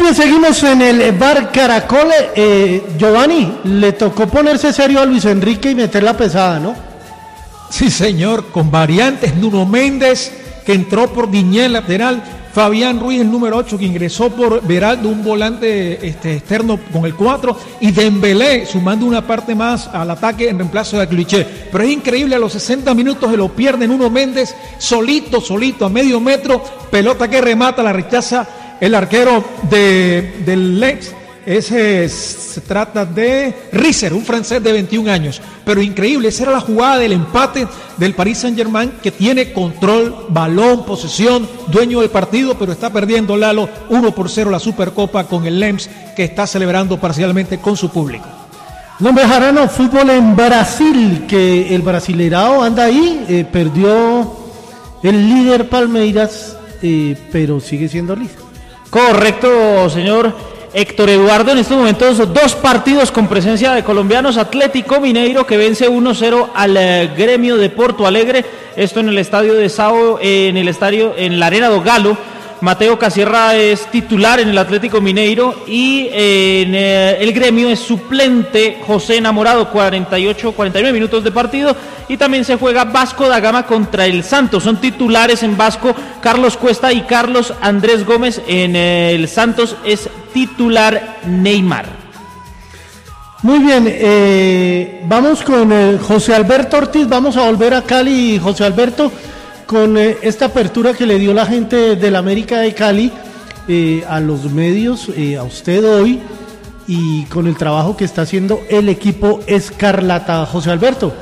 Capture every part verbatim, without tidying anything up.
bien, seguimos en el Bar Caracol. Eh, Giovanni, le tocó ponerse serio a Luis Enrique y meter la pesada, ¿no? Sí, señor, con variantes. Nuno Méndez, que entró por Guiñé, lateral. Fabián Ruiz, el número ocho, que ingresó por Beraldo, un volante este, externo con el cuatro. Y Dembélé, sumando una parte más al ataque en reemplazo de Cliché. Pero es increíble, a los sesenta minutos se lo pierde Nuno Méndez, solito, solito, a medio metro. Pelota que remata, la rechaza el arquero de, del Lens. Ese se trata de Risser, un francés de veintiún años. Pero increíble, esa era la jugada del empate del Paris Saint-Germain, que tiene control, balón, posesión, dueño del partido, pero está perdiendo Lalo uno por cero la Supercopa con el Lens, que está celebrando parcialmente con su público. No me dejarán fútbol en Brasil, que el Brasileirao anda ahí, eh, perdió el líder Palmeiras, eh, pero sigue siendo líder. Correcto, señor Héctor Eduardo. En estos momentos dos partidos con presencia de colombianos. Atlético Mineiro, que vence uno cero al eh, Gremio de Porto Alegre, esto en el estadio de Sao, eh, en el estadio, en la Arena do Galo. Mateo Casierra es titular en el Atlético Mineiro y eh, en eh, el Gremio es suplente José Enamorado. Cuarenta y ocho, cuarenta y nueve minutos de partido. Y también se juega Vasco da Gama contra el Santos. Son titulares en Vasco Carlos Cuesta y Carlos Andrés Gómez. En eh, el Santos es titular Neymar. Muy bien, eh, vamos con eh, José Alberto Ortiz. Vamos a volver a Cali, José Alberto, con eh, esta apertura que le dio la gente del América de Cali eh, a los medios, eh, a usted hoy, y con el trabajo que está haciendo el equipo Escarlata. José Alberto.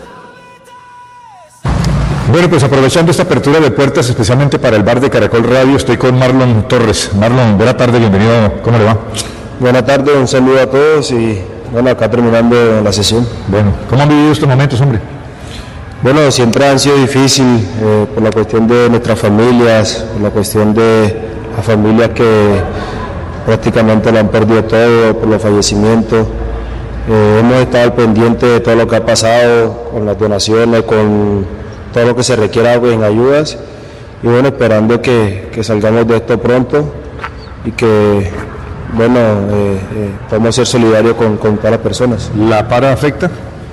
Bueno, pues aprovechando esta apertura de puertas, especialmente para el Bar de Caracol Radio, estoy con Marlon Torres. Marlon, buena tarde, bienvenido, ¿cómo le va? Buena tarde, un saludo a todos y bueno, acá terminando la sesión. Bueno, ¿cómo han vivido estos momentos, hombre? Bueno, siempre han sido difíciles eh, por la cuestión de nuestras familias, por la cuestión de las familias que prácticamente lo han perdido todo, por los fallecimientos. Eh, hemos estado al pendiente de todo lo que ha pasado, con las donaciones, con todo lo que se requiera en ayudas, y bueno, esperando que, que salgamos de esto pronto y que, bueno, eh, eh, podamos ser solidarios con, con todas las personas. ¿La para afecta?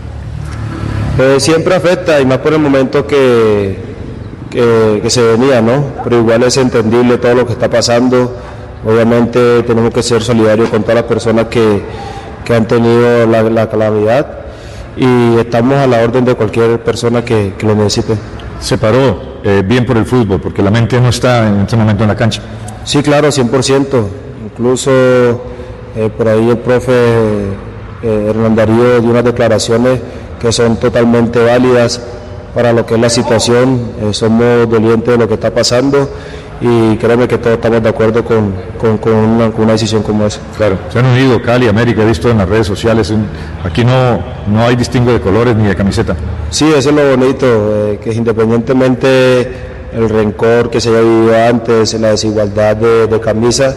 Eh, siempre afecta, y más por el momento que, que, que se venía, ¿no? Pero igual es entendible todo lo que está pasando. Obviamente tenemos que ser solidarios con todas las personas que, que han tenido la, la calamidad, y estamos a la orden de cualquier persona que, que lo necesite. Se paró eh, bien por el fútbol, porque la mente no está en este momento en la cancha. Sí, claro, cien por ciento. Incluso eh, por ahí el profe eh, Hernán Darío dio unas declaraciones que son totalmente válidas para lo que es la situación. Eh, somos dolientes de lo que está pasando, y créeme que todos estamos de acuerdo con, con, con, una, con una decisión como esa. Claro, se han unido Cali, América, he visto en las redes sociales, en, aquí no, no hay distingo de colores ni de camiseta. Sí, eso es lo bonito, eh, que independientemente el rencor que se haya vivido antes, la desigualdad de, de camisa,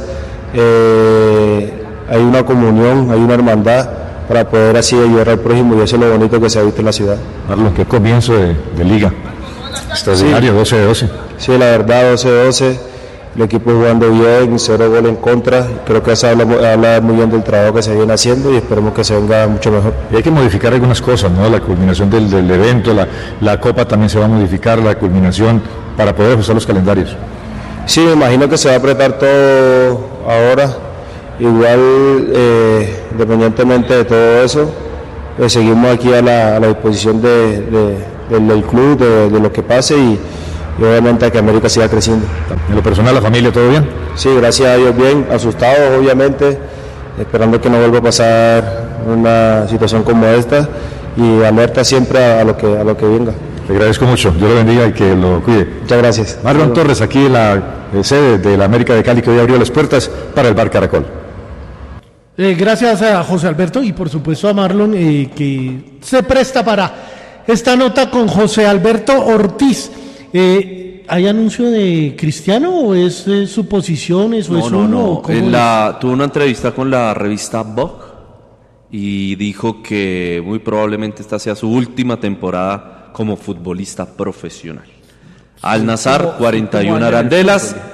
eh, hay una comunión, hay una hermandad para poder así ayudar al prójimo, y eso es lo bonito que se ha visto en la ciudad. Marlon, qué comienzo de, de liga, extraordinario, sí. doce de doce. Sí, la verdad, doce de doce, el equipo jugando bien, cero gol en contra. Creo que eso habla, habla muy bien del trabajo que se viene haciendo, y esperemos que se venga mucho mejor. Y hay que modificar algunas cosas, ¿no? La culminación del, del evento, la, la Copa también se va a modificar, la culminación, para poder ajustar los calendarios. Sí, me imagino que se va a apretar todo ahora. Igual, eh, independientemente de todo eso, pues seguimos aquí a la, a la disposición de, de, del, del club, de, de lo que pase, y y obviamente que América siga creciendo. ¿En lo personal, la familia, todo bien? Sí, gracias a Dios bien, asustados obviamente, esperando que no vuelva a pasar una situación como esta, y alerta siempre a, a, lo, que, a lo que venga. Te agradezco mucho, Dios lo bendiga y que lo cuide. Muchas gracias. Marlon bueno. Torres, aquí en la eh, sede de la América de Cali, que hoy abrió las puertas para el Bar Caracol. Eh, gracias a José Alberto y por supuesto a Marlon, eh, que se presta para esta nota con José Alberto Ortiz. Eh, ¿Hay anuncio de Cristiano o es eh, suposiciones o no, es no, uno? No, ¿o cómo en la, tuvo una entrevista con la revista Vogue y dijo que muy probablemente esta sea su última temporada como futbolista profesional. Al Nassr, cuarenta y una arandelas,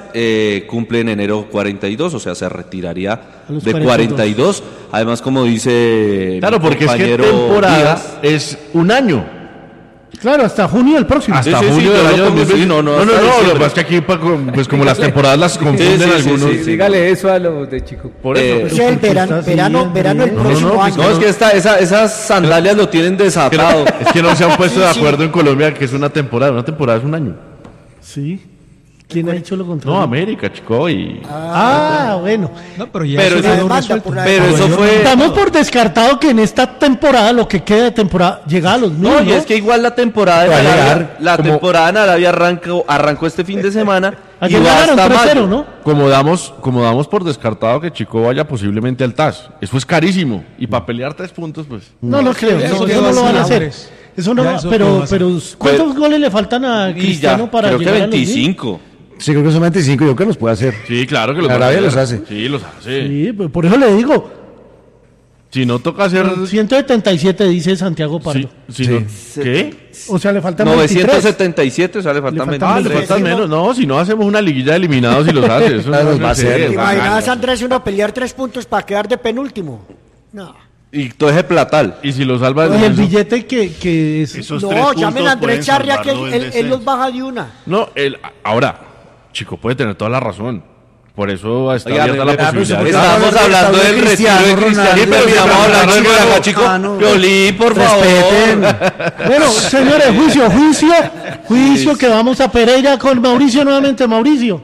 eh, cumple en enero cuarenta y dos, o sea, se retiraría los de cuarenta y dos. Además, como dice Claro, mi porque es que compañero temporada Díaz, es un año. Claro, hasta junio del próximo. Hasta sí, sí, junio yo del lo año pongo, dos mil veinte. sí, no, no, no, no, hasta no, lo diciembre. que pasa es que aquí, pa- pues como las temporadas las confunden sí, sí, algunos. sí, sí. Dígale eso a los de Chico. Por eso. Eh, pues, Sí, el verano, está verano, siguiendo verano el bien. próximo No, no, año. no, es que esta, esa, esas sandalias lo tienen desatado. es que no se han puesto Sí, de sí. acuerdo en Colombia que es una temporada. Una temporada es un año. Sí. ¿Quién ha dicho lo contrario? No, América, chico. Y... Ah, bueno. No, pero ya Pero eso la quedó demanda resuelto. por la- Pero eso fue... Damos por descartado que en esta temporada, lo que queda de temporada, llega a los mil, No, ¿no? y es que igual la temporada en Va a Arabia, llegar la como- temporada en Arabia arrancó, arrancó este fin de semana y Ayer va ganaron hasta tres cero, mayo. ¿no? Como damos, como damos por descartado que Chico vaya posiblemente al T A S. Eso es carísimo. Y para pelear tres puntos, pues. No, no creo. Eso Eso, quedó no lo van a así, hacer. Álvarez. Eso no Ya va, eso pero, quedó así. pero ¿cuántos Pero- goles le faltan a Y ya, Cristiano para creo que llegar a los mil? veinticinco. Sí, creo que son veinticinco, yo creo que los puede hacer. Sí, claro que los Arabia va a los hacer. hace. Sí, los hace. Sí, pues por eso le digo. Si no toca hacer. ciento setenta y siete dice Santiago Pardo. si- si Sí. no- ¿Qué? O sea, le faltan novecientos veintitrés. setenta y siete, o sea, le faltan Le faltan Ah, le veintitrés. faltan menos. No, si no hacemos una liguilla de eliminados y los hace. Eso Ah, no los va a sé, hacer. ¿Te va a imaginas, ganar. Andrés, uno pelear tres puntos para quedar de penúltimo? No. Y todo ese platal. Y si lo salva Y el descenso. billete que, que es... Esos tres No, puntos llamen a Andrés pueden Charria que salvarlo él, del él- él los descenso. baja de una. No, el, ahora, Chico puede tener toda la razón. Por eso está Oiga, abierta me- la ah, posibilidad. pues, de- porque Estábamos Estamos hablando hablando del de retiro de Cristiano Cristiano, Ronaldo, pero Cristiano estamos hablando de Ronaldo, Boca, chico. ah, no. Piolín, por Respeten. favor. Bueno, señores, juicio, juicio, juicio que vamos a Pereira con Mauricio nuevamente. Mauricio.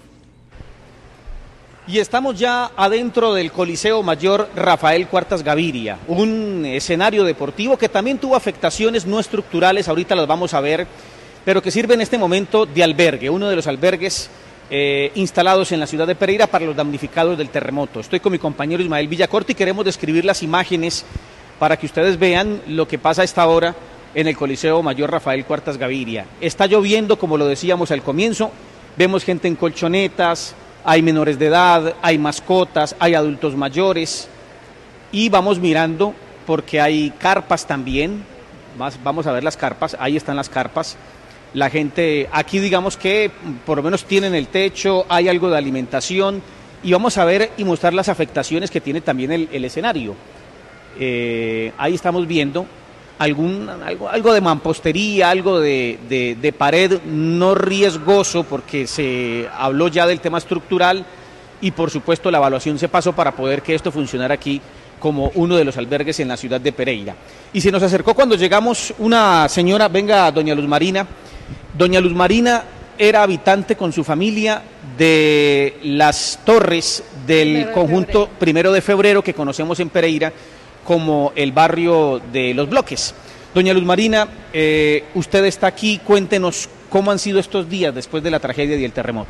Y estamos ya adentro del Coliseo Mayor Rafael Cuartas Gaviria, un escenario deportivo que también tuvo afectaciones no estructurales, ahorita las vamos a ver, pero que sirve en este momento de albergue, uno de los albergues eh, instalados en la ciudad de Pereira para los damnificados del terremoto. Estoy con mi compañero Ismael Villacorte y queremos describir las imágenes para que ustedes vean lo que pasa a esta hora en el Coliseo Mayor Rafael Cuartas Gaviria. Está lloviendo, como lo decíamos al comienzo, vemos gente en colchonetas, hay menores de edad, hay mascotas, hay adultos mayores y vamos mirando porque hay carpas también, Más- vamos a ver las carpas, ahí están las carpas. La gente, aquí digamos que por lo menos tienen el techo, hay algo de alimentación y vamos a ver y mostrar las afectaciones que tiene también el, el escenario. Eh, ahí estamos viendo algún, algo, algo de mampostería, algo de, de, de pared no riesgoso porque se habló ya del tema estructural y por supuesto la evaluación se pasó para poder que esto funcionara aquí como uno de los albergues en la ciudad de Pereira. Y se nos acercó cuando llegamos una señora, venga doña Luz Marina. Doña Luz Marina era habitante con su familia de las torres del Primero de conjunto febrero. Primero de Febrero que conocemos en Pereira como el barrio de Los Bloques. Doña Luz Marina, eh, usted está aquí, cuéntenos cómo han sido estos días después de la tragedia y el terremoto.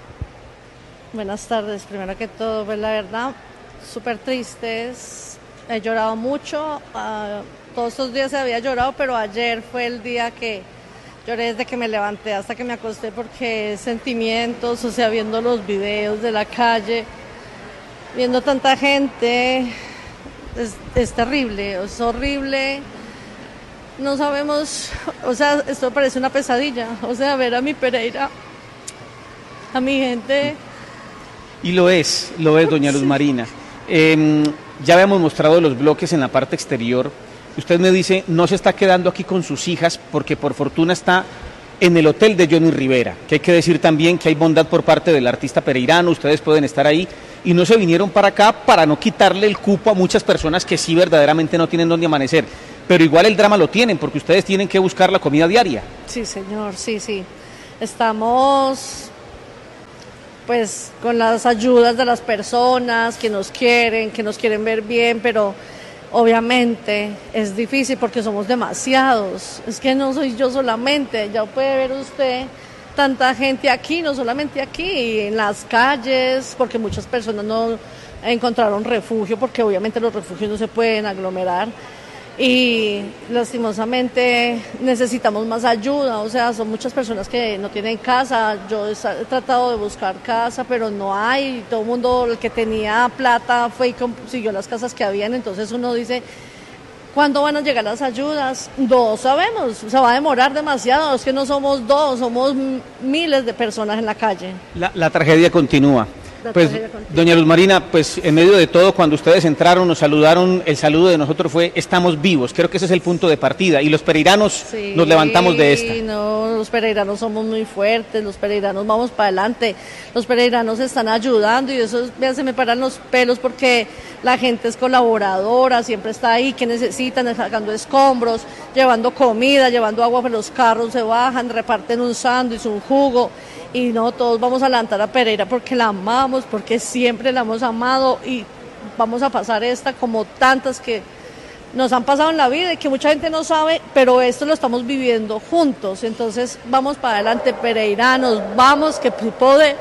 Buenas tardes, primero que todo, pues la verdad, súper tristes, he llorado mucho, ah, todos estos días se había llorado, pero ayer fue el día que lloré desde que me levanté hasta que me acosté porque sentimientos, o sea, viendo los videos de la calle, viendo tanta gente, es, es terrible, es horrible, no sabemos, o sea, esto parece una pesadilla, o sea, ver a mi Pereira, a mi gente. Y lo es, lo es, doña Luz Marina. Eh, ya habíamos mostrado los bloques en la parte exterior. Usted me dice, no se está quedando aquí con sus hijas porque por fortuna está en el hotel de Johnny Rivera, que hay que decir también que hay bondad por parte del artista pereirano, ustedes pueden estar ahí y no se vinieron para acá para no quitarle el cupo a muchas personas que sí verdaderamente no tienen dónde amanecer. Pero igual el drama lo tienen porque ustedes tienen que buscar la comida diaria. Sí, señor, sí, sí. Estamos pues con las ayudas de las personas que nos quieren, que nos quieren ver bien, pero obviamente es difícil porque somos demasiados. Es que no soy yo solamente, ya puede ver usted tanta gente aquí, no solamente aquí, en las calles, porque muchas personas no encontraron refugio, porque obviamente los refugios no se pueden aglomerar. Y lastimosamente necesitamos más ayuda, o sea, son muchas personas que no tienen casa, yo he tratado de buscar casa, pero no hay, todo el mundo, el que tenía plata fue y consiguió las casas que habían, entonces uno dice, ¿Cuándo van a llegar las ayudas? No sabemos, se va a demorar demasiado, es que no somos dos, somos miles de personas en la calle. La, la tragedia continúa. La Pues, tragedia continúa. doña Luz Marina, pues en medio de todo, cuando ustedes entraron, nos saludaron, el saludo de nosotros fue estamos vivos. Creo que ese es el punto de partida y los pereiranos Sí, nos levantamos de esta. no, los pereiranos somos muy fuertes, los pereiranos vamos para adelante, los pereiranos están ayudando y eso ya se me paran los pelos porque la gente es colaboradora, siempre está ahí, que necesitan, sacando escombros, llevando comida, llevando agua para los carros, se bajan, reparten un sándwich, un jugo. Y no, todos vamos a levantar a Pereira porque la amamos, porque siempre la hemos amado y vamos a pasar esta como tantas que nos han pasado en la vida y que mucha gente no sabe, pero esto lo estamos viviendo juntos. Entonces vamos para adelante, pereiranos, vamos que podemos.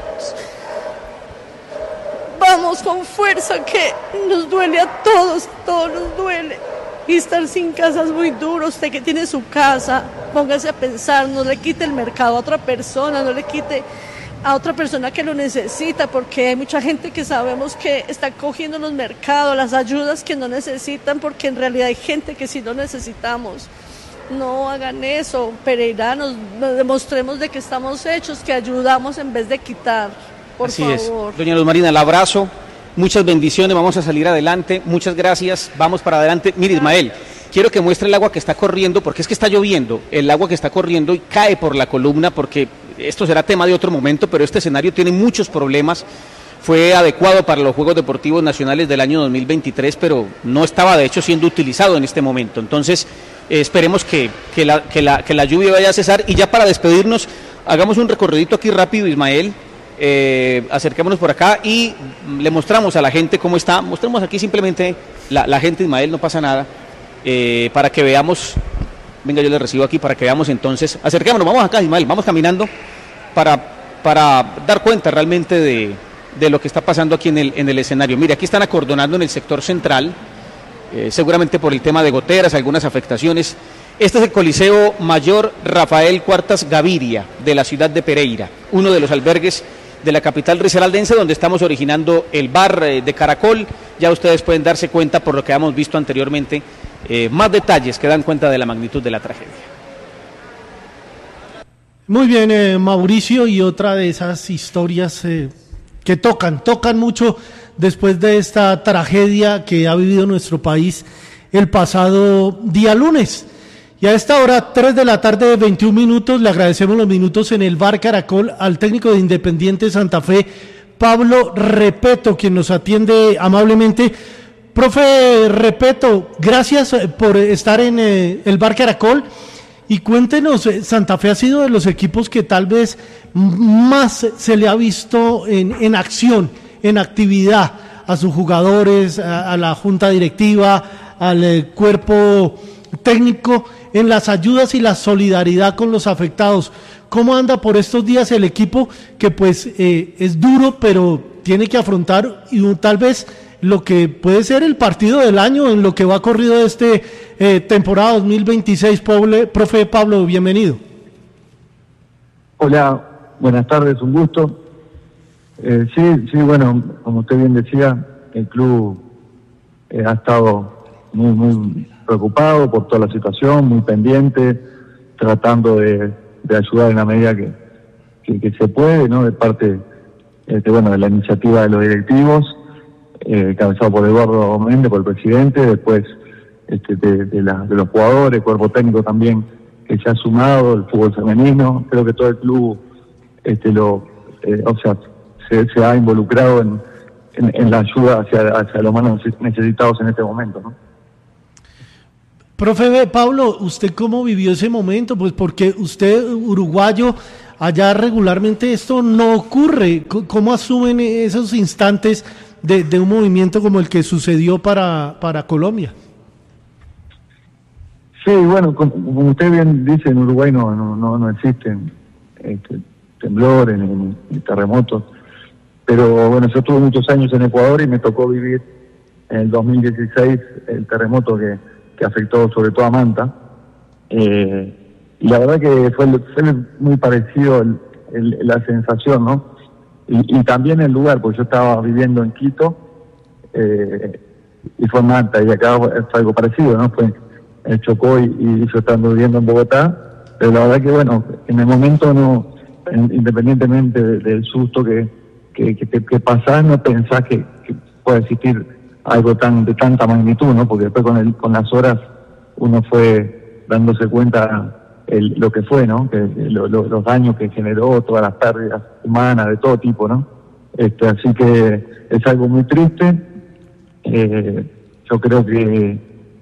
Vamos con fuerza que nos duele a todos, todo nos duele. Y estar sin casa es muy duro. Usted que tiene su casa, póngase a pensar, no le quite el mercado a otra persona, no le quite a otra persona que lo necesita, porque hay mucha gente que sabemos que está cogiendo los mercados, las ayudas que no necesitan, porque en realidad hay gente que sí lo necesitamos. No hagan eso, pereiranos, demostremos de que estamos hechos, que ayudamos en vez de quitar, por Así favor. es. Doña Luz Marina, el abrazo. Muchas bendiciones, vamos a salir adelante, muchas gracias, vamos para adelante. Mire, Ismael, quiero que muestre el agua que está corriendo, porque es que está lloviendo, el agua que está corriendo y cae por la columna, porque esto será tema de otro momento, pero este escenario tiene muchos problemas. Fue adecuado para los Juegos Deportivos Nacionales del año dos mil veintitrés, pero no estaba de hecho siendo utilizado en este momento. Entonces, eh, esperemos que, que, la, que, la, que la lluvia vaya a cesar. Y ya para despedirnos, hagamos un recorridito aquí rápido, Ismael. Eh, acerquémonos por acá y le mostramos a la gente cómo está. Mostremos aquí simplemente la, la gente, Ismael, no pasa nada, eh, para que veamos. Venga, yo le recibo aquí para que veamos entonces. Acerquémonos, vamos acá, Ismael, vamos caminando para, para dar cuenta realmente de, de lo que está pasando aquí en el, en el escenario. Mire, aquí están acordonando en el sector central, eh, seguramente por el tema de goteras, algunas afectaciones. Este es el Coliseo Mayor Rafael Cuartas Gaviria de la ciudad de Pereira, uno de los albergues de la capital risaraldense, donde estamos originando el bar eh, de Caracol. Ya ustedes pueden darse cuenta, por lo que hemos visto anteriormente, eh, más detalles que dan cuenta de la magnitud de la tragedia. Muy bien, eh, Mauricio, y otra de esas historias eh, que tocan, tocan mucho después de esta tragedia que ha vivido nuestro país el pasado día lunes. Y a esta hora, tres de la tarde, veintiún minutos, le agradecemos los minutos en el bar Caracol al técnico de Independiente Santa Fe, Pablo Repeto, quien nos atiende amablemente. Profe Repeto, gracias por estar en eh, el bar Caracol. Y cuéntenos, Santa Fe ha sido de los equipos que tal vez más se le ha visto en, en acción, en actividad, a sus jugadores, a, a la junta directiva, al eh, cuerpo técnico, en las ayudas y la solidaridad con los afectados. ¿Cómo anda por estos días el equipo que pues eh, es duro, pero tiene que afrontar y un, tal vez lo que puede ser el partido del año en lo que va corrido de este eh, temporada dos mil veintiséis? Poble, profe Pablo, bienvenido. Hola, buenas tardes, un gusto. Eh, sí, sí, bueno, como usted bien decía, el club eh, ha estado muy, muy preocupado por toda la situación, muy pendiente, tratando de, de ayudar en la medida que, que, que se puede, ¿no? De parte, este, bueno, de la iniciativa de los directivos, eh, cabezado por Eduardo Méndez, por el presidente, después este, de, de, la, de los jugadores, el cuerpo técnico también que se ha sumado, el fútbol femenino. Creo que todo el club, este, lo, eh, o sea, se, se ha involucrado en, en, en la ayuda hacia, hacia los más necesitados en este momento, ¿no? Profe Pablo, ¿usted cómo vivió ese momento? Pues porque usted, uruguayo, allá regularmente esto no ocurre. ¿Cómo asumen esos instantes de, de un movimiento como el que sucedió para, para Colombia? Sí, bueno, como, como usted bien dice, en Uruguay no, no, no, no existen este, temblores ni, ni terremotos. Pero bueno, yo estuve muchos años en Ecuador y me tocó vivir en el dos mil dieciséis el terremoto que... que afectó sobre todo a Manta, eh, y la verdad que fue, fue muy parecido el, el, la sensación, ¿no? Y, y también el lugar, porque yo estaba viviendo en Quito, eh, y fue Manta, y acá fue algo parecido, ¿no? Fue eh, chocó y, y yo estando viviendo en Bogotá, pero la verdad que bueno, en el momento no, en, independientemente de, del susto que, que, que, que pasás, no pensás que, que pueda existir algo tan de tanta magnitud, ¿no? Porque después con el, con las horas uno fue dándose cuenta el, lo que fue, ¿no? Que, lo, lo, los daños que generó, todas las pérdidas humanas de todo tipo, ¿no? Este, así que es algo muy triste. Eh, yo creo que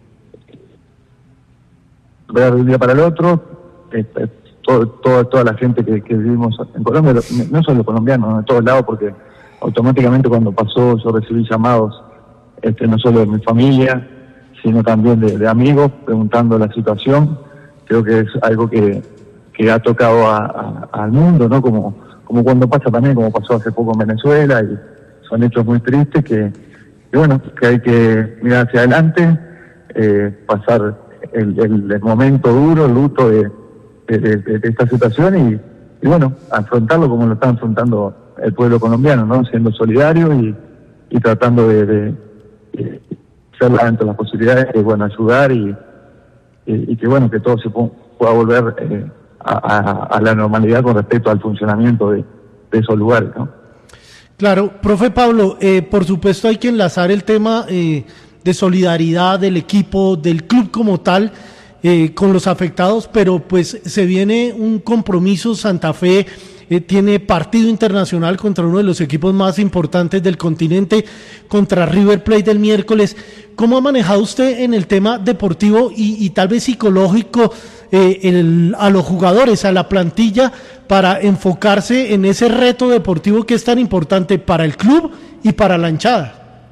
ver de un día para el otro, este, todo, todo, toda la gente que, que vivimos en Colombia, no solo colombianos, ¿no? De todos lados, porque automáticamente cuando pasó yo recibí llamados, este, no solo de mi familia, sino también de, de amigos preguntando la situación. Creo que es algo que, que ha tocado a, a, al mundo, ¿no? Como, como cuando pasa también, como pasó hace poco en Venezuela, y son hechos muy tristes que, que bueno, que hay que mirar hacia adelante, eh, pasar el, el, el momento duro, el luto de, de, de, de esta situación y, y bueno, afrontarlo como lo está afrontando el pueblo colombiano, ¿no? Siendo solidario y, y tratando de, de, de ser dentro de las posibilidades de, bueno, ayudar y, y, y que bueno, que todo se pueda volver eh, a, a, a la normalidad con respecto al funcionamiento de, de esos lugares, ¿no? Claro, profe Pablo, eh, por supuesto hay que enlazar el tema eh, de solidaridad del equipo, del club como tal, eh, con los afectados, pero pues se viene un compromiso. Santa Fe eh, tiene partido internacional contra uno de los equipos más importantes del continente, contra River Plate el miércoles. ¿Cómo ha manejado usted en el tema deportivo y, y tal vez psicológico eh, el, a los jugadores, a la plantilla, para enfocarse en ese reto deportivo que es tan importante para el club y para la hinchada?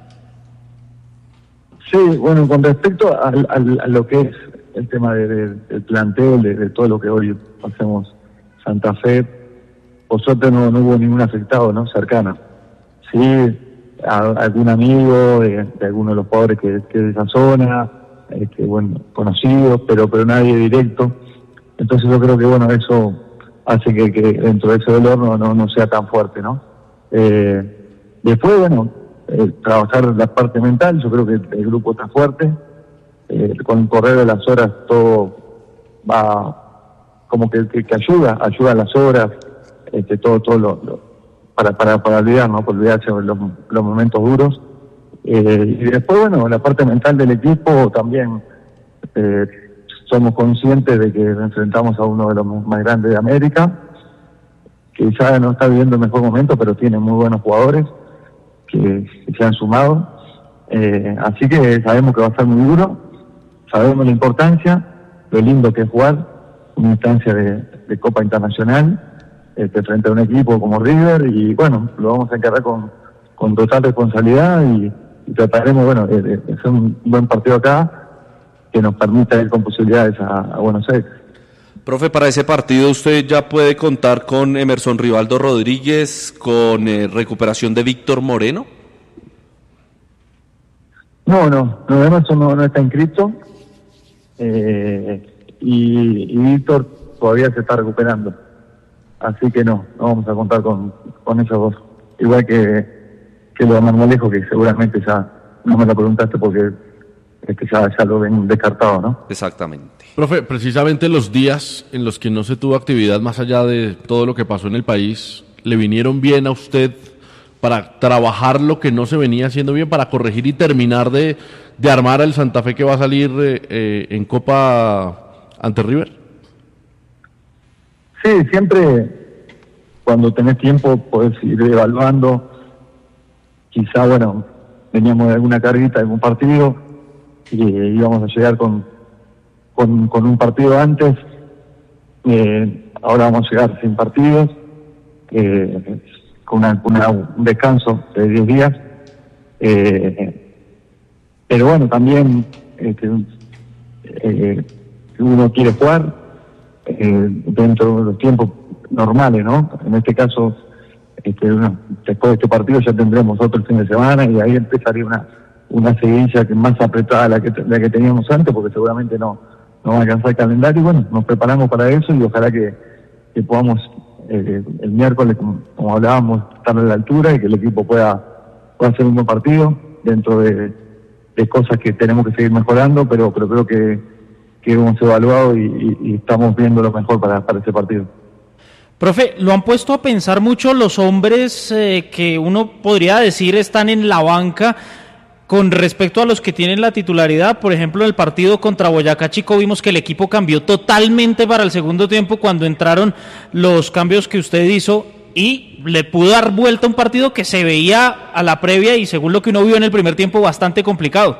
Sí, bueno, con respecto al, al, a lo que es el tema de, de, del plantel, de, de todo lo que hoy hacemos Santa Fe, por suerte no, no hubo ningún afectado, ¿no? Cercano. Sí, a, a algún amigo de, de alguno de los jugadores que, que de esa zona, este, bueno, conocidos, pero pero nadie directo. Entonces yo creo que bueno, eso hace que, que dentro de ese dolor no, no, no sea tan fuerte, ¿no? Eh, después, bueno, eh, trabajar la parte mental, yo creo que el, el grupo está fuerte, eh, con el correr de las horas todo va como que, que, que ayuda, ayuda a las horas, este, todo, todo lo, lo para, para, para olvidar, ¿no? Para olvidarse los, los momentos duros. Eh, y después, bueno, la parte mental del equipo también, eh, somos conscientes de que enfrentamos a uno de los más grandes de América, que ya no está viviendo el mejor momento, pero tiene muy buenos jugadores que, que se han sumado. Eh, así que sabemos que va a ser muy duro, sabemos la importancia, lo lindo que es jugar una instancia de, de Copa Internacional este, frente a un equipo como River, y bueno, lo vamos a encargar con, con total responsabilidad y, y trataremos, bueno, de, de hacer un buen partido acá que nos permita ir con posibilidades a, a Buenos Aires. Profe, para ese partido usted ya puede contar con Emerson Rivaldo Rodríguez, con eh, recuperación de Víctor Moreno. No, no, no, Emerson no, no está inscrito, eh, y, y Víctor todavía se está recuperando, así que no, no vamos a contar con, con esos dos. Igual que, que lo de Marmolejo, que seguramente ya no me lo preguntaste porque es que ya, ya lo ven descartado, ¿no? Exactamente. Profe, precisamente los días en los que no se tuvo actividad más allá de todo lo que pasó en el país, ¿le vinieron bien a usted para trabajar lo que no se venía haciendo bien, para corregir y terminar de, de armar al Santa Fe que va a salir eh, eh, en Copa ante River? Sí, siempre cuando tenés tiempo podés ir evaluando. Quizá, bueno, veníamos de alguna carguita de algún partido y eh, íbamos a llegar con, con, con un partido antes, eh, ahora vamos a llegar sin partidos, eh, con una, una, un descanso de diez días, eh, pero bueno, también este, eh, uno quiere jugar eh, dentro de los tiempos normales, ¿no? En este caso, este, uno, después de este partido ya tendremos otro fin de semana y ahí empezaría una una seguidilla que más apretada a la que, la que teníamos antes, porque seguramente no, no va a alcanzar el calendario, y bueno, nos preparamos para eso y ojalá que, que podamos eh, el miércoles, como, como hablábamos, estar a la altura y que el equipo pueda, pueda hacer un buen partido dentro de, de cosas que tenemos que seguir mejorando, pero, pero creo que, que hemos evaluado y, y, y estamos viendo lo mejor para, para ese partido. Profe, ¿lo han puesto a pensar mucho los hombres eh, que uno podría decir están en la banca con respecto a los que tienen la titularidad? Por ejemplo, en el partido contra Boyacá Chico vimos que el equipo cambió totalmente para el segundo tiempo cuando entraron los cambios que usted hizo y le pudo dar vuelta a un partido que se veía a la previa y según lo que uno vio en el primer tiempo bastante complicado.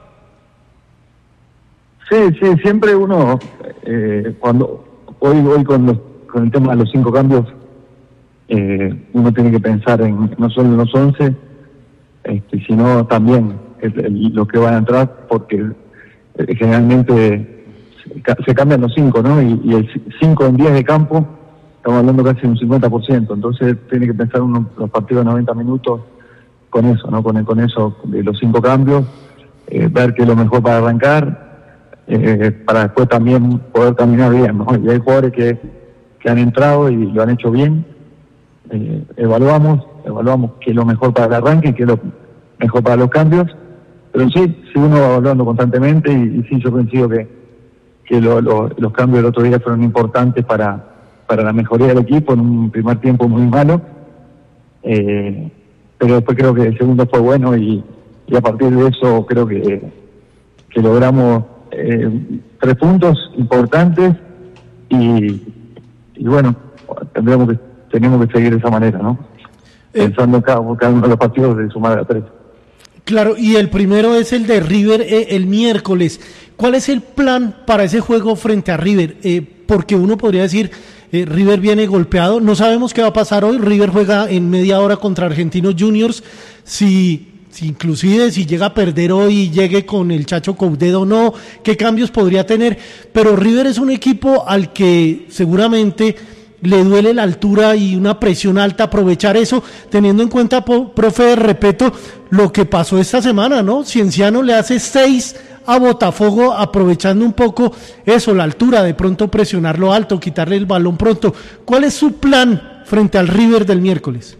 Sí, sí, siempre uno, eh, cuando hoy, hoy con los con el tema de los cinco cambios, eh, uno tiene que pensar en no solo en los once, este, sino también el, el, los que van a entrar, porque eh, generalmente se, se cambian los cinco, ¿no? Y, y el cinco en diez de campo, estamos hablando casi de un cincuenta por ciento, entonces tiene que pensar uno los partidos de noventa minutos con eso, ¿no? Con, con eso, de los cinco cambios, eh, ver qué es lo mejor para arrancar, eh, para después también poder caminar bien, ¿no? Y hay jugadores que que han entrado y lo han hecho bien, eh, evaluamos, evaluamos qué es lo mejor para el arranque y qué es lo mejor para los cambios, pero sí, sí uno va evaluando constantemente y, y sí yo coincido que, que lo, lo, los cambios del otro día fueron importantes para, para la mejoría del equipo en un primer tiempo muy malo, eh, pero después creo que el segundo fue bueno y, y a partir de eso creo que, que logramos eh, tres puntos importantes y y bueno, tendríamos que, tenemos que seguir de esa manera, ¿no? Eh, Pensando en cada, cada uno de los partidos de sumar a tres. Claro, y el primero es el de River eh, el miércoles. ¿Cuál es el plan para ese juego frente a River? Eh, porque uno podría decir, eh, River viene golpeado, no sabemos qué va a pasar hoy, River juega en media hora contra Argentinos Juniors, si... Si inclusive si llega a perder hoy, llegue con el Chacho Coudet o no, qué cambios podría tener, pero River es un equipo al que seguramente le duele la altura y una presión alta, aprovechar eso, teniendo en cuenta, profe, repito, lo que pasó esta semana, ¿no? Cienciano le hace seis a Botafogo, aprovechando un poco eso, la altura, de pronto presionarlo alto, quitarle el balón pronto. ¿Cuál es su plan frente al River del miércoles?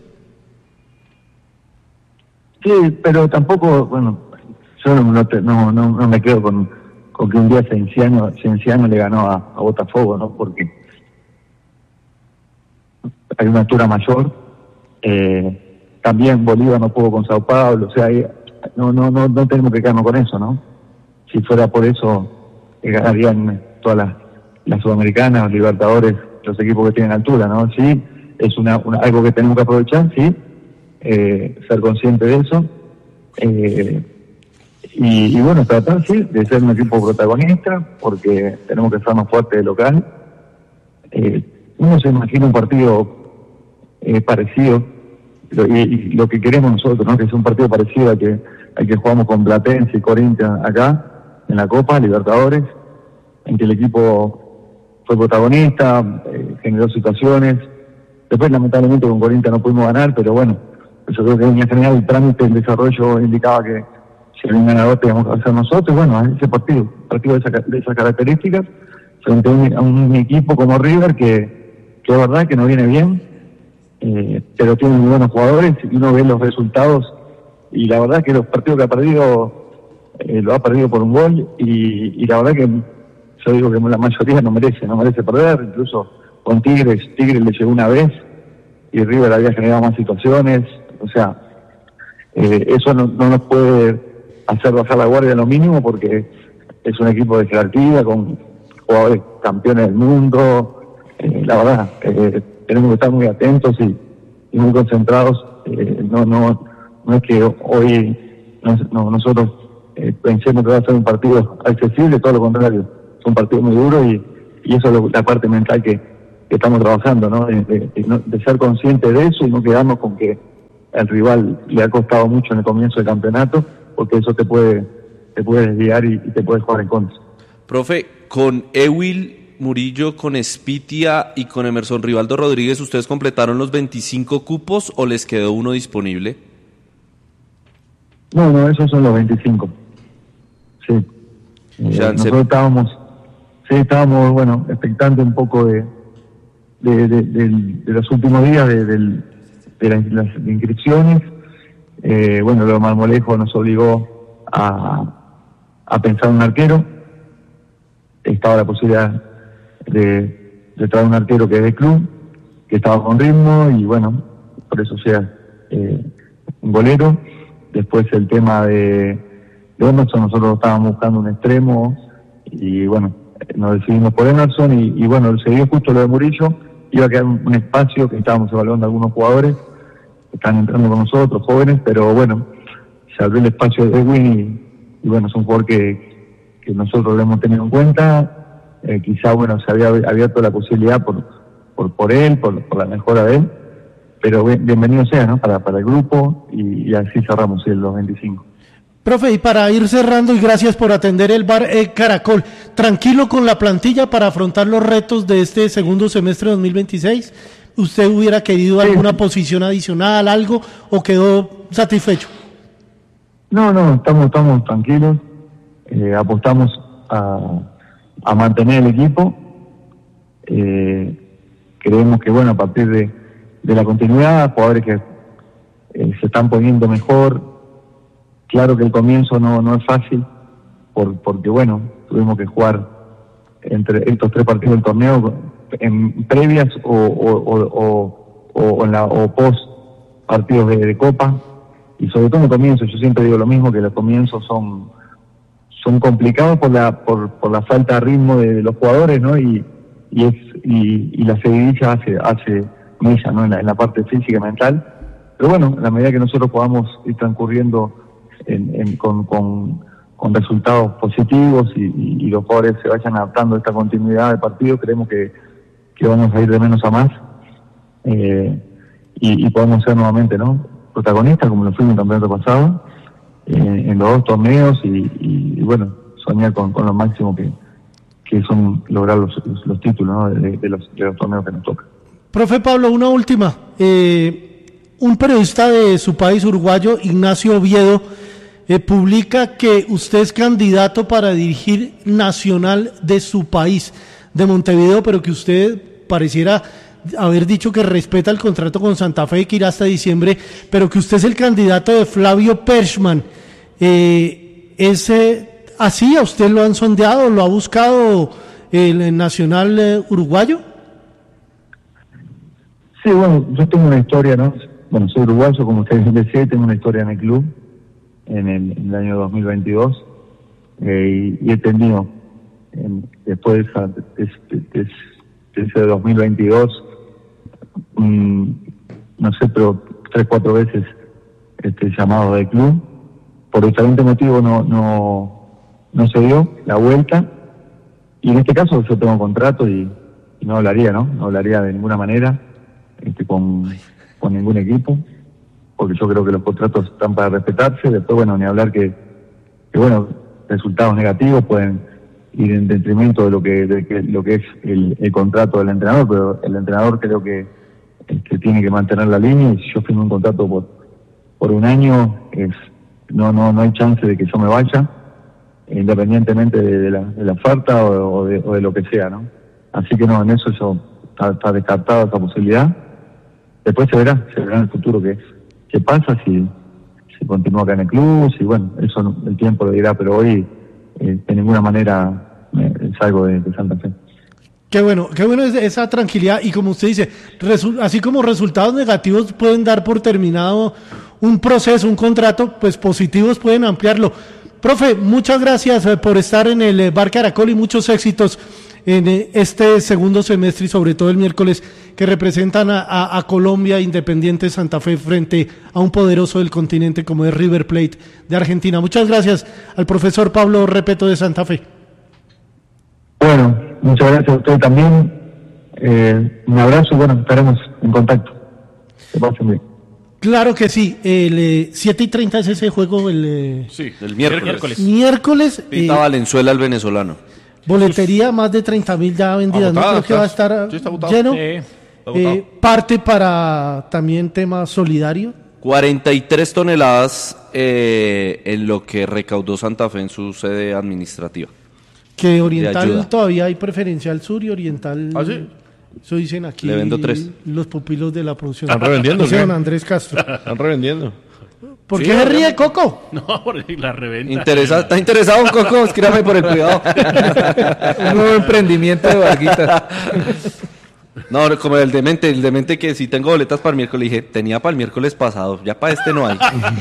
Sí, pero tampoco, bueno, yo no, no, no, no me quedo con, con que un día Cienciano, Cienciano le ganó a, a Botafogo, ¿no? Porque hay una altura mayor. Eh, también Bolívar no pudo con Sao Paulo, o sea, hay, no, no, no, no tenemos que quedarnos con eso, ¿no? Si fuera por eso, eh, ganarían todas las, las sudamericanas, los Libertadores, los equipos que tienen altura, ¿no? Sí, es una, una algo que tenemos que aprovechar, sí. Eh, ser consciente de eso eh, y, y bueno, tratar sí de ser un equipo protagonista porque tenemos que ser más fuertes de local. Eh, uno se imagina un partido eh, parecido lo, y, y lo que queremos nosotros, ¿no? Que es un partido parecido al que, al que jugamos con Platense y Corinthians acá en la Copa Libertadores, en que el equipo fue protagonista, eh, generó situaciones. Después lamentablemente con Corinthians no pudimos ganar, pero bueno, yo creo que en general el trámite, el desarrollo indicaba que si había un ganador teníamos que hacer nosotros. Bueno, ese partido, partido de, esa, de esas características, frente a un, a un equipo como River que, que es verdad que no viene bien, eh, pero tiene muy buenos jugadores y uno ve los resultados y la verdad que los partidos que ha perdido, eh, lo ha perdido por un gol y, y la verdad que yo digo que la mayoría no merece, no merece perder, incluso con Tigres, Tigres le llegó una vez y River había generado más situaciones. O sea, eh, eso no, no nos puede hacer bajar la guardia en lo mínimo porque es un equipo de jerarquía con jugadores campeones del mundo. Eh, la verdad, eh, tenemos que estar muy atentos y, y muy concentrados. Eh, no, no, no es que hoy no, no, nosotros eh, pensemos que va a ser un partido accesible, todo lo contrario. Es un partido muy duro y, y eso es lo, la parte mental que, que estamos trabajando, ¿no? De, de, de, de ser conscientes de eso y no quedarnos con que el rival le ha costado mucho en el comienzo del campeonato, porque eso te puede te puede desviar y, y te puede jugar en contra. Profe, con Ewil Murillo, con Espitia y con Emerson Rivaldo Rodríguez, ¿ustedes completaron los veinticinco cupos o les quedó uno disponible? No, no, esos son los veinticinco. Sí. Eh, nosotros estábamos, sí, estábamos, bueno, expectantes un poco de de, de, de, de los últimos días de, del de las, las inscripciones. Eh, bueno, lo de Marmolejo nos obligó a, a pensar un arquero. Estaba la posibilidad de, de traer un arquero que es de club, que estaba con ritmo y bueno, por eso sea eh, un golero. Después el tema de, de Emerson, nosotros estábamos buscando un extremo y bueno, nos decidimos por Emerson y, y bueno, se dio justo lo de Murillo, iba a quedar un, un espacio que estábamos evaluando algunos jugadores que están entrando con nosotros, jóvenes, pero bueno, se abrió el espacio de Edwin y, y bueno, es un jugador que, que nosotros lo hemos tenido en cuenta, eh, quizá bueno, se había abierto la posibilidad por, por, por él, por, por la mejora de él, pero bien, bienvenido sea, ¿no? Para, para el grupo y, y así cerramos el los veinticinco. Profe, y para ir cerrando, y gracias por atender el bar eh, Caracol, ¿tranquilo con la plantilla para afrontar los retos de este segundo semestre de dos mil veintiséis? ¿Usted hubiera querido sí. alguna posición adicional, algo, o quedó satisfecho? No, no, estamos, estamos tranquilos, eh, apostamos a, a mantener el equipo, eh, creemos que bueno, a partir de, de la continuidad, jugadores que eh, se están poniendo mejor. Claro que el comienzo no, no es fácil, por, porque bueno, tuvimos que jugar entre estos tres partidos del torneo en previas o, o, o, o, o, en la, o post partidos de, de Copa, y sobre todo en el comienzo, yo siempre digo lo mismo, que los comienzos son, son complicados por la, por, por la falta de ritmo de, de los jugadores, ¿no? Y, y, es, y, y la seguidilla hace, hace mella, ¿no? En la, en la parte física y mental, pero bueno, a la medida que nosotros podamos ir transcurriendo En, en, con, con, con resultados positivos y, y, y los jugadores se vayan adaptando a esta continuidad de partido, creemos que, que vamos a ir de menos a más eh, y, y podemos ser nuevamente, ¿no?, protagonistas como lo fuimos en el campeonato pasado, eh, en los dos torneos y, y, y bueno, soñar con, con lo máximo que, que son lograr los, los, los títulos, ¿no?, de, de, los, de los torneos que nos tocan. Profe Pablo, una última. Eh, un periodista de su país, uruguayo, Ignacio Oviedo, Eh, publica que usted es candidato para dirigir Nacional de su país, de Montevideo, pero que usted pareciera haber dicho que respeta el contrato con Santa Fe y que irá hasta diciembre, pero que usted es el candidato de Flavio Perchman. Eh, ¿Es eh, así? ¿A usted lo han sondeado, lo ha buscado el Nacional eh, uruguayo? Sí, bueno, yo tengo una historia, ¿no? Bueno, soy uruguayo, como usted decía, tengo una historia en el club. En el, en el año dos mil veintidós eh, y, y he tenido en, después de, esa, de, de, de, de ese dos mil veintidós um, no sé, pero tres, cuatro veces este llamado del club, por diferentes motivos no, no, no se dio la vuelta y en este caso yo tengo contrato y, y no hablaría, ¿no? No hablaría de ninguna manera este, con, con ningún equipo, porque yo creo que los contratos están para respetarse. Después, bueno, ni hablar que, que bueno, resultados negativos pueden ir en detrimento de lo que, de que lo que es el, el contrato del entrenador, pero el entrenador creo que, que tiene que mantener la línea, y si yo firmo un contrato por, por un año, es, no, no, no hay chance de que yo me vaya, independientemente de, de, la, de la oferta o, o, de, o de lo que sea, ¿no? Así que no, en eso yo está, está descartada esa posibilidad. Después se verá, se verá en el futuro qué, qué pasa, si, si continúa acá en el club, si bueno, eso no, el tiempo lo dirá, pero hoy eh, de ninguna manera eh, salgo de, de Santa Fe. Qué bueno, qué bueno es esa tranquilidad, y como usted dice, resu- así como resultados negativos pueden dar por terminado un proceso, un contrato, pues positivos pueden ampliarlo. Profe, muchas gracias por estar en el Bar Caracol y muchos éxitos en este segundo semestre y sobre todo el miércoles, que representan a, a, a Colombia, Independiente Santa Fe, frente a un poderoso del continente como es River Plate de Argentina. Muchas gracias al profesor Pablo Repeto de Santa Fe. Bueno, muchas gracias a usted también. Eh, un abrazo y bueno, estaremos en contacto. Que pasen bien. Claro que sí, el eh, siete y treinta es ese juego, el, eh, sí, el miércoles. Miércoles. miércoles Pinta eh, Valenzuela, el venezolano. Boletería, más de treinta mil ya vendidas, Agotada, no creo que está, va a estar sí, está lleno. Sí, está eh, parte para también tema solidario. cuarenta y tres toneladas eh, en lo que recaudó Santa Fe en su sede administrativa. Que oriental todavía hay preferencia al sur y oriental. ¿Ah, sí? Eso dicen aquí. Le vendo tres. Los pupilos de la producción. ¿Están revendiendo? Dice ¿Qué? don Andrés Castro. Están revendiendo. ¿Por Sí, qué se ríe, obviamente. Coco? No, porque la reventa. Interesa- ¿Está interesado, Coco? Escríbame por el privado. Un nuevo emprendimiento de Varguitas. No, como el demente, el demente que si tengo boletas para el miércoles, dije, tenía para el miércoles pasado, ya para este no hay.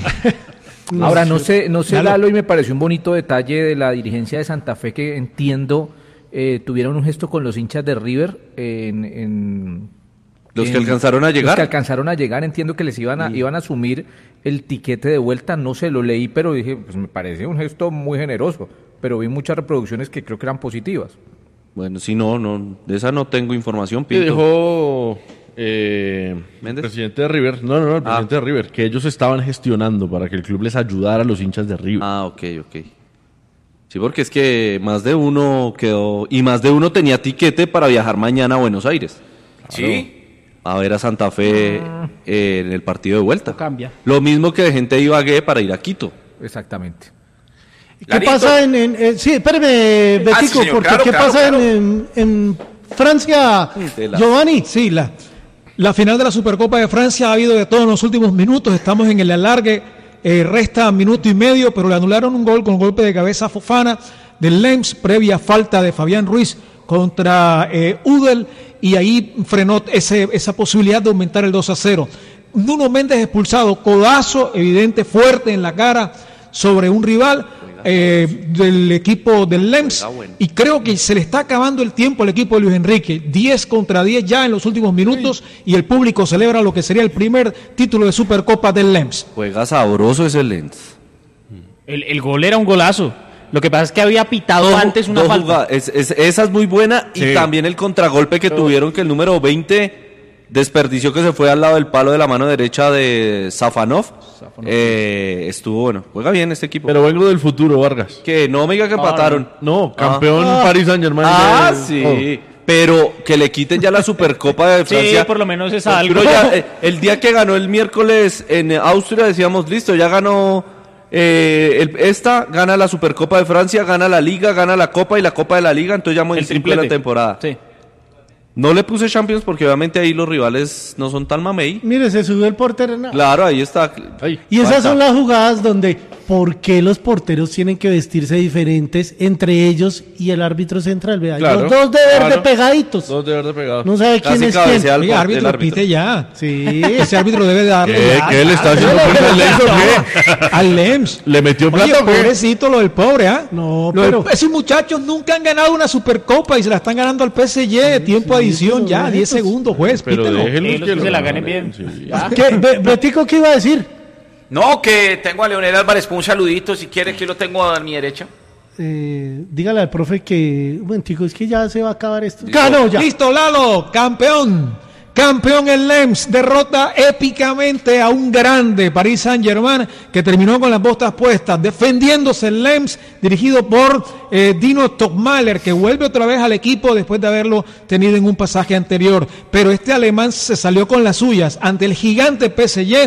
Ahora, no sé, no sé, Lalo. Lalo, y me pareció un bonito detalle de la dirigencia de Santa Fe que entiendo eh, tuvieron un gesto con los hinchas de River en... en ¿Los que en- alcanzaron a llegar? Los que alcanzaron a llegar, entiendo que les iban a, iban a asumir el tiquete de vuelta, no sé, lo leí, pero dije, pues me parece un gesto muy generoso, pero vi muchas reproducciones que creo que eran positivas. Bueno, si no, no, de esa no tengo información, Que Pinto. dijo eh, el presidente de River, no, no, no, el presidente de River, que ellos estaban gestionando para que el club les ayudara a los hinchas de River. Ah, ok, ok. Sí, porque es que más de uno quedó, y más de uno tenía tiquete para viajar mañana a Buenos Aires. Sí. A ver a Santa Fe eh, en el partido de vuelta. Cambia. Lo mismo que de gente de Ibagué para ir a Quito. Exactamente. ¿Qué pasa en, en, en- sí, espérame, Betico, Ah, sí, señor, porque claro, ¿qué claro, pasa claro. En, en, en Francia, Tela. Giovanni? Sí, la, la final de la Supercopa de Francia ha habido de todo en los últimos minutos. Estamos en el alargue, eh, resta minuto y medio, pero le anularon un gol con golpe de cabeza a Fofana del Lens, previa falta de Fabián Ruiz contra eh, Udel, y ahí frenó ese, esa posibilidad de aumentar el dos a cero. Nuno Méndez expulsado, codazo evidente, fuerte en la cara sobre un rival eh, del equipo del Lens, y creo que se le está acabando el tiempo al equipo de Luis Enrique. diez contra diez ya en los últimos minutos, y el público celebra lo que sería el primer título de Supercopa del Lens. Juega sabroso ese Lens. El, el gol era un golazo. Lo que pasa es que había pitado Dos- antes una dos falta. jugadas. Es- es- esa es muy buena, y Sí. también el contragolpe que tuvieron, que el número veinte desperdició, que se fue al lado del palo de la mano derecha de Safanov. Eh, estuvo bueno. Juega bien este equipo. Pero vengo del futuro, Vargas. Que no me diga que No, empataron. no, campeón Ah. Paris Saint-Germain. Ah, de- sí. Oh. Pero que le quiten ya la Supercopa de Sí, Francia. por lo menos es Pero algo. ya, eh, el día que ganó el miércoles en Austria decíamos, listo, ya ganó eh, el- esta, gana la Supercopa de Francia, gana la Liga, gana la Copa y la Copa de la Liga, entonces ya modificó la triplete. temporada. Sí. No le puse Champions porque obviamente ahí los rivales no son tan mamey. Mire, se subió el portero. no. Claro, ahí está. Y esas Falta. son las jugadas donde, ¿por qué los porteros tienen que vestirse diferentes entre ellos y el árbitro central? Vea, Claro, los dos de verde claro. pegaditos. Dos de verde pegados. No sabe quién es quién. Oiga, árbitro, pite ya. Sí. Ese árbitro debe darle. ¿Qué? ya, ¿Qué le ya. está haciendo fuerza al Lens o qué? Al Lens. ¿Le metió Oye, plata o qué? pobrecito lo del pobre, ¿ah? No, Lo del- pero- esos muchachos nunca han ganado una Supercopa y se la están ganando al P S G. Tiempo de adición ya, diez segundos, juez. Pero pítelo. déjenlos Sí, los que que lo se la ganen. ganen bien. Sí. Ya. ¿Qué? Be- Betico, ¿qué iba a decir? No, que tengo a Leonel Álvarez con un saludito, si quiere, que lo tengo a mi derecha. Eh, dígale al profe que, un momentico, es que ya se va a acabar esto. Ganó ya. Listo, Lalo, campeón. Campeón el Lens, derrota épicamente a un grande Paris Saint-Germain que terminó con las botas puestas, defendiéndose el Lens, dirigido por eh, Dino Topmaler, que vuelve otra vez al equipo después de haberlo tenido en un pasaje anterior. Pero este alemán se salió con las suyas ante el gigante P S G,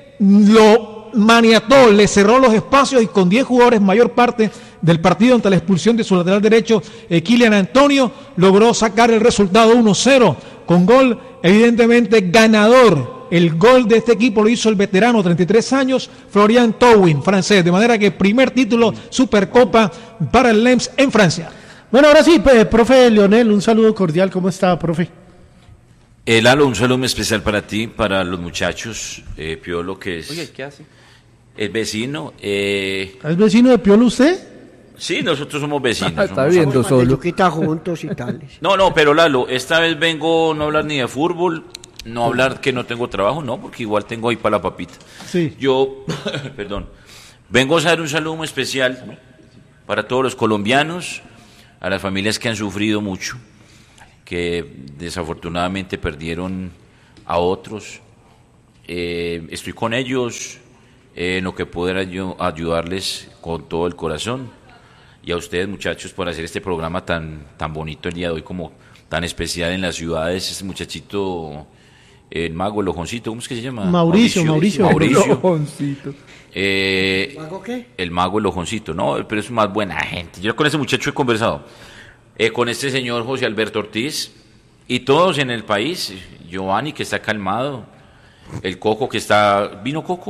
lo maniató, le cerró los espacios y con diez jugadores, mayor parte del partido ante la expulsión de su lateral derecho, eh, Kylian Antonio, logró sacar el resultado uno cero con gol evidentemente ganador. El gol de este equipo lo hizo el veterano, treinta y tres años, Florian Thauvin, francés, de manera que primer título Supercopa para el Lens en Francia. Bueno, ahora sí, pues, profe Leonel, un saludo cordial. ¿Cómo está, profe? Eh, Lalo, un saludo muy especial para ti, para los muchachos, eh, Piolo, que es Oye, ¿qué hace? el vecino. Eh, ¿Es vecino de Piolo usted? sí, nosotros somos vecinos. Está somos- viendo De solo. Chuquita juntos y tales. No, no, pero Lalo, esta vez vengo no a hablar ni de fútbol, no a hablar que no tengo trabajo, no, porque igual tengo ahí para la papita. Sí. Yo, perdón, vengo a hacer un saludo muy especial para todos los colombianos, a las familias que han sufrido mucho, que desafortunadamente perdieron a otros. Eh, estoy con ellos eh, en lo que pueda ayu- ayudarles con todo el corazón. Y a ustedes, muchachos, por hacer este programa tan, tan bonito el día de hoy, como tan especial en las ciudades. Este muchachito, el mago, el ojoncito, ¿cómo es que se llama? Mauricio, Mauricio. Mauricio. Ojoncito. Eh, ¿Mago qué? el mago, el ojoncito, no, pero es más buena gente. Yo con ese muchacho he conversado, eh, con este señor José Alberto Ortiz y todos en el país. Giovanni, que está calmado, el Coco que está, ¿vino Coco hoy?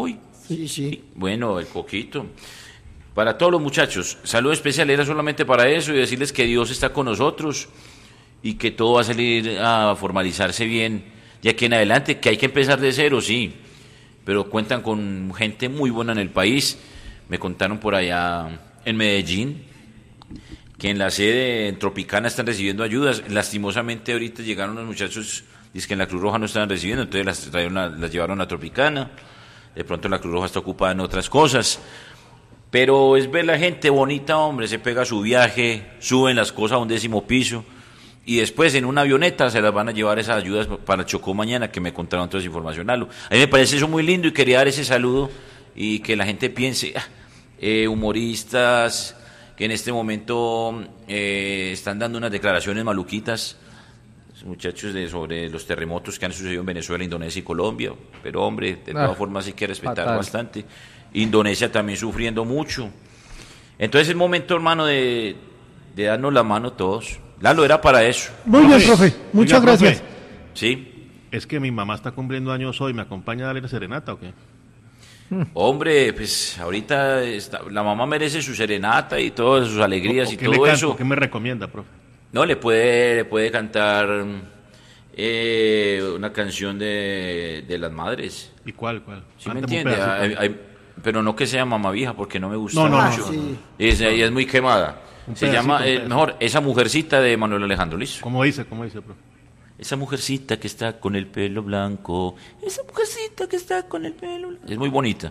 Sí, sí. Bueno, el coquito. Para todos los muchachos, saludo especial, era solamente para eso y decirles que Dios está con nosotros y que todo va a salir a formalizarse bien de aquí en adelante, que hay que empezar de cero, sí, pero cuentan con gente muy buena en el país. Me contaron por allá en Medellín que en la sede en Tropicana están recibiendo ayudas. Lastimosamente ahorita llegaron los muchachos, dicen que en la Cruz Roja no estaban recibiendo, entonces las, trajeron a, las llevaron a Tropicana. De pronto la Cruz Roja está ocupada en otras cosas, pero es ver la gente bonita, hombre, se pega su viaje, suben las cosas a un décimo piso y después en una avioneta se las van a llevar esas ayudas para Chocó mañana, que me contaron toda esa información. A mí me parece eso muy lindo y quería dar ese saludo y que la gente piense, ah, eh, humoristas que en este momento eh, están dando unas declaraciones maluquitas, muchachos, de sobre los terremotos que han sucedido en Venezuela, Indonesia y Colombia, pero hombre, de todas ah, formas hay que respetar fatal. Bastante. Indonesia también sufriendo mucho. Entonces es el momento, hermano, de, de darnos la mano todos. Lalo, era para eso. Muy bien, profe, muchas Oiga, gracias. Profe, sí. Es que mi mamá está cumpliendo años hoy, ¿me acompaña a darle la serenata o qué? Hombre, pues ahorita está, la mamá merece su serenata y todas sus alegrías o, o y ¿qué todo le canto, eso. ¿Qué me recomienda, profe? No, le puede, le puede cantar eh, una canción de, de las madres. ¿Y cuál, cuál? ¿Sí me entiende? Hay, hay, pero no que sea mamá vieja, porque no me gusta no, no, mucho. No, sí. es, ella es muy quemada. Un Se llama, eh, mejor, Esa mujercita de Manuel Alejandro, ¿listo? ¿Cómo dice, cómo dice, profe? Esa mujercita que está con el pelo blanco, esa mujercita que está con el pelo blanco. Es muy bonita.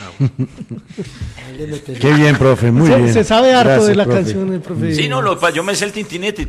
Qué bien, profe, muy se, bien. Se sabe harto Gracias, de la profe. canción, el profe. Sí, no, lo, yo me sé el tintinete,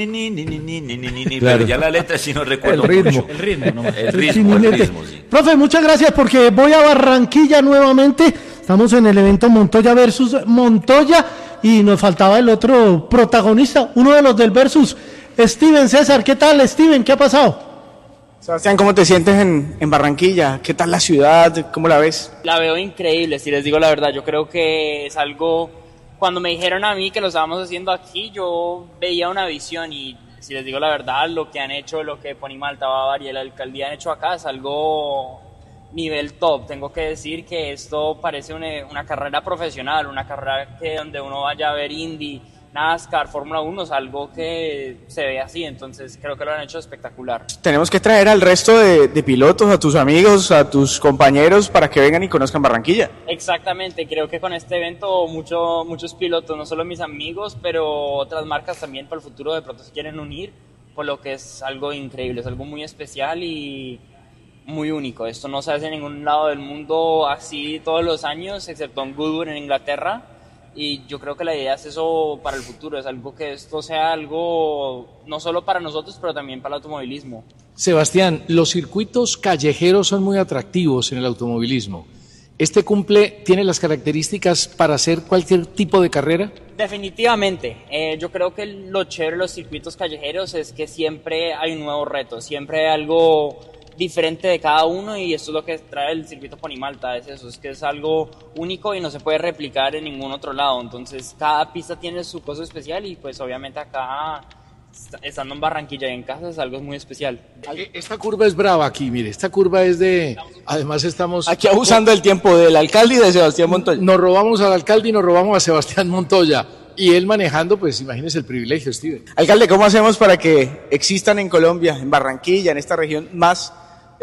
claro. Pero ya la letra sí no recuerdo el ritmo. Mucho. El ritmo, no. El ritmo, el ritmo, sí. Profe, muchas gracias porque voy a Barranquilla nuevamente. Estamos en el evento Montoya versus Montoya y nos faltaba el otro protagonista, uno de los del versus. Steven César, ¿qué tal, Steven? ¿Qué ha pasado? Sebastián, ¿cómo te sientes en, en Barranquilla? ¿Qué tal la ciudad? ¿Cómo la ves? La veo increíble, si les digo la verdad. Yo creo que es algo... Cuando me dijeron a mí que lo estábamos haciendo aquí, yo veía una visión y, si les digo la verdad, lo que han hecho, lo que Ponimalta, Bavaria y la alcaldía han hecho acá es algo nivel top. Tengo que decir que esto parece una, una carrera profesional, una carrera que donde uno vaya a ver Indy, NASCAR, Fórmula uno, es algo que se ve así, entonces creo que lo han hecho espectacular. Tenemos que traer al resto de, de pilotos, a tus amigos, a tus compañeros, para que vengan y conozcan Barranquilla. Exactamente, creo que con este evento mucho, muchos pilotos, no solo mis amigos, pero otras marcas también para el futuro de pronto se quieren unir, por lo que es algo increíble, es algo muy especial y muy único. Esto no se hace en ningún lado del mundo así todos los años, excepto en Goodwood en Inglaterra. Y yo creo que la idea es eso para el futuro, es algo que esto sea algo no solo para nosotros, pero también para el automovilismo. Sebastián, los circuitos callejeros son muy atractivos en el automovilismo. ¿Este cumple, tiene las características para hacer cualquier tipo de carrera? Definitivamente. Eh, yo creo que lo chévere de los circuitos callejeros es que siempre hay un nuevo reto, siempre hay algo diferente de cada uno y esto es lo que trae el circuito Ponimalta, es eso, es que es algo único y no se puede replicar en ningún otro lado, entonces cada pista tiene su cosa especial y pues obviamente acá, estando en Barranquilla y en casa, es algo muy especial. Esta curva es brava aquí, mire, esta curva es de, además estamos... Aquí abusando del tiempo del alcalde y de Sebastián Montoya. Nos robamos al alcalde y nos robamos a Sebastián Montoya. Y él manejando, pues imagínese el privilegio, Steven. Alcalde, ¿cómo hacemos para que existan en Colombia, en Barranquilla, en esta región, más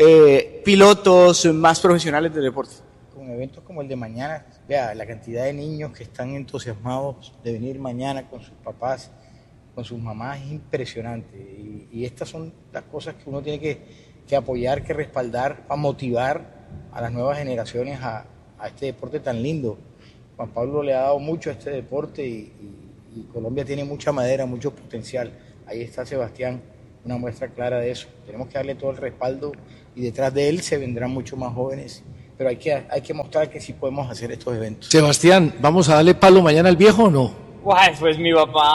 eh, pilotos, más profesionales del deporte? Con eventos como el de mañana, vea, la cantidad de niños que están entusiasmados de venir mañana con sus papás, con sus mamás, es impresionante. Y, y estas son las cosas que uno tiene que, que apoyar, que respaldar, para motivar a las nuevas generaciones a, a este deporte tan lindo. Juan Pablo le ha dado mucho a este deporte y, y, y Colombia tiene mucha madera, mucho potencial. Ahí está Sebastián, una muestra clara de eso. Tenemos que darle todo el respaldo y detrás de él se vendrán muchos más jóvenes, pero hay que, hay que mostrar que sí podemos hacer estos eventos. Sebastián, ¿vamos a darle palo mañana al viejo o no? Guay, pues mi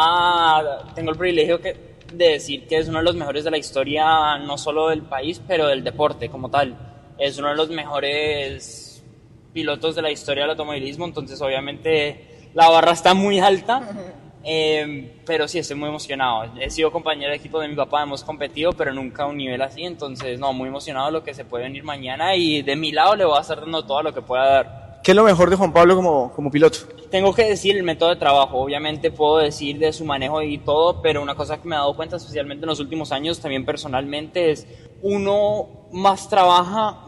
papá, tengo el privilegio que, de decir que es uno de los mejores de la historia, no solo del país, pero del deporte como tal. Es uno de los mejores pilotos de la historia del automovilismo, entonces obviamente la barra está muy alta, Eh, pero sí, estoy muy emocionado. He sido compañero de equipo de mi papá, hemos competido, pero nunca a un nivel así. Entonces, no, muy emocionado de lo que se puede venir mañana y de mi lado le voy a estar dando todo lo que pueda dar. ¿Qué es lo mejor de Juan Pablo como, como piloto? Tengo que decir el método de trabajo. Obviamente puedo decir de su manejo y todo, pero una cosa que me he dado cuenta, especialmente en los últimos años, también personalmente, es uno más trabaja,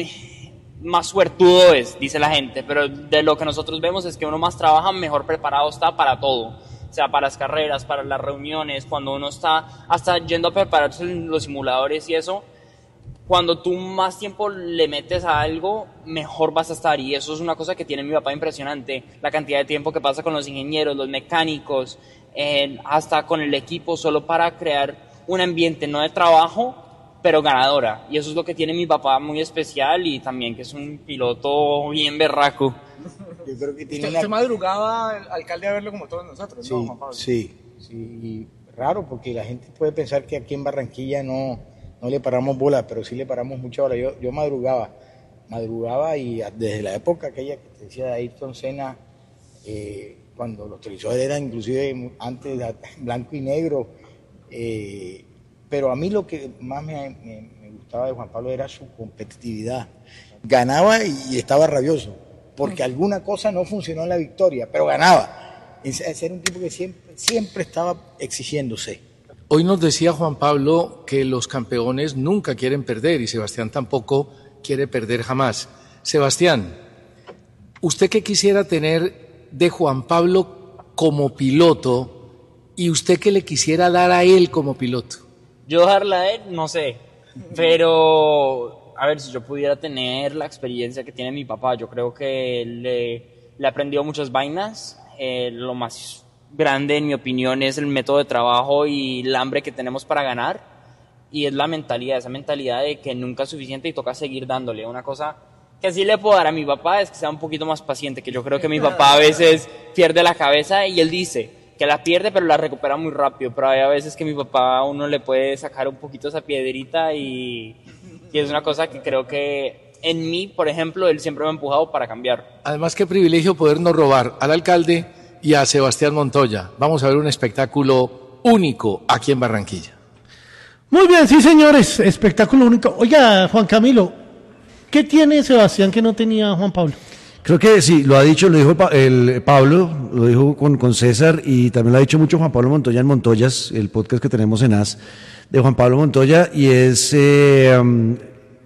más suertudo es, dice la gente. Pero de lo que nosotros vemos es que uno más trabaja, mejor preparado está para todo. O sea, para las carreras, para las reuniones, cuando uno está hasta yendo a prepararse en los simuladores y eso, cuando tú más tiempo le metes a algo, mejor vas a estar. Y eso es una cosa que tiene mi papá impresionante, la cantidad de tiempo que pasa con los ingenieros, los mecánicos, eh, hasta con el equipo, solo para crear un ambiente no de trabajo, pero ganadora. Y eso es lo que tiene mi papá muy especial, y también que es un piloto bien berraco. Yo creo que tiene Usted, una... usted madrugaba, el alcalde, a verlo como todos nosotros, Sí, ¿no, Juan Pablo? sí, sí, y raro porque la gente puede pensar que aquí en Barranquilla no, no le paramos bola, pero sí le paramos mucha bola. Yo, yo madrugaba, madrugaba y desde la época aquella que te decía de Ayrton Senna, eh, cuando los televisores eran inclusive antes de blanco y negro, eh, pero a mí lo que más me, me, me gustaba de Juan Pablo era su competitividad. Ganaba y estaba rabioso, porque alguna cosa no funcionó en la victoria, pero ganaba. Era un tipo que siempre, siempre estaba exigiéndose. Hoy nos decía Juan Pablo que los campeones nunca quieren perder y Sebastián tampoco quiere perder jamás. Sebastián, ¿usted qué quisiera tener de Juan Pablo como piloto y usted qué le quisiera dar a él como piloto? Yo darla a él, no sé, pero a ver, si yo pudiera tener la experiencia que tiene mi papá, yo creo que le, le aprendió muchas vainas. Eh, lo más grande, en mi opinión, es el método de trabajo y el hambre que tenemos para ganar, y es la mentalidad, esa mentalidad de que nunca es suficiente y toca seguir dándole. Una cosa que sí le puedo dar a mi papá es que sea un poquito más paciente, que yo creo que mi papá a veces pierde la cabeza, y él dice que la pierde pero la recupera muy rápido, pero hay a veces que mi papá a uno le puede sacar un poquito esa piedrita, y, y es una cosa que creo que en mí, por ejemplo, él siempre me ha empujado para cambiar. Además, qué privilegio podernos robar al alcalde y a Sebastián Montoya. Vamos a ver un espectáculo único aquí en Barranquilla. Muy bien, sí señores, espectáculo único. Oiga, Juan Camilo, ¿qué tiene Sebastián que no tenía Juan Pablo? Creo que sí, lo ha dicho, lo dijo el Pablo, lo dijo con, con César, y también lo ha dicho mucho Juan Pablo Montoya en Montoyas, el podcast que tenemos en A S de Juan Pablo Montoya, y es eh, um,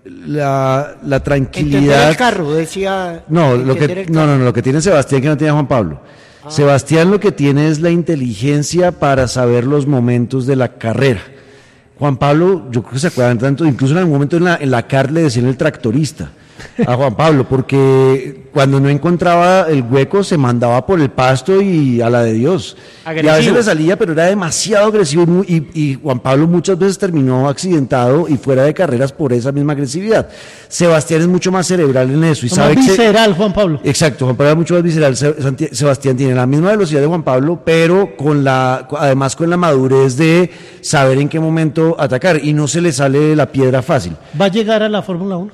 la, la tranquilidad. Entender el carro, decía. No, lo que, no, no, no, lo que tiene Sebastián que no tiene Juan Pablo. Ah. Sebastián lo que tiene es la inteligencia para saber los momentos de la carrera. Juan Pablo, yo creo que se acuerdan tanto, incluso en algún momento en la, en la C A R le decían el tractorista a Juan Pablo, porque cuando no encontraba el hueco se mandaba por el pasto y a la de Dios. Agresivo. Y a veces le salía, pero era demasiado agresivo, y, y Juan Pablo muchas veces terminó accidentado y fuera de carreras por esa misma agresividad. Sebastián es mucho más cerebral en eso. Y sabe más que visceral, Juan Pablo. Exacto, Juan Pablo es mucho más visceral. Sebastián tiene la misma velocidad de Juan Pablo, pero con la, además con la madurez de saber en qué momento atacar, y no se le sale la piedra fácil. ¿Va a llegar a la Fórmula uno?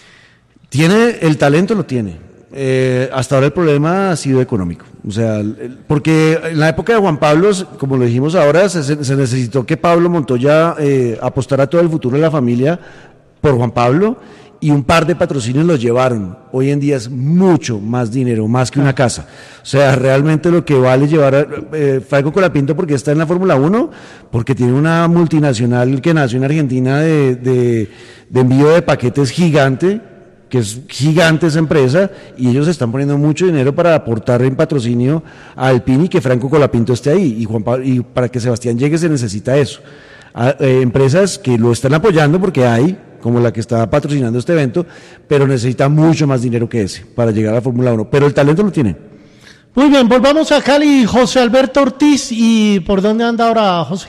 Tiene, el talento lo tiene. Eh, hasta ahora el problema ha sido económico. O sea, el, porque en la época de Juan Pablo, como lo dijimos ahora, se, se necesitó que Pablo Montoya eh, apostara todo el futuro de la familia por Juan Pablo, y un par de patrocinios los llevaron. Hoy en día es mucho más dinero, más que una casa. O sea, realmente lo que vale llevar a eh, Franco Colapinto, porque está en la Fórmula uno, porque tiene una multinacional que nació en Argentina de, de, de envío de paquetes gigante, que es gigante esa empresa, y ellos están poniendo mucho dinero para aportar en patrocinio a Alpine y que Franco Colapinto esté ahí, y, Juan Pablo, y para que Sebastián llegue se necesita eso. A, eh, empresas que lo están apoyando, porque hay, como la que está patrocinando este evento, pero necesita mucho más dinero que ese para llegar a la Fórmula uno, pero el talento lo tiene. Muy bien, volvamos a Cali, José Alberto Ortiz. ¿Y por dónde anda ahora, José?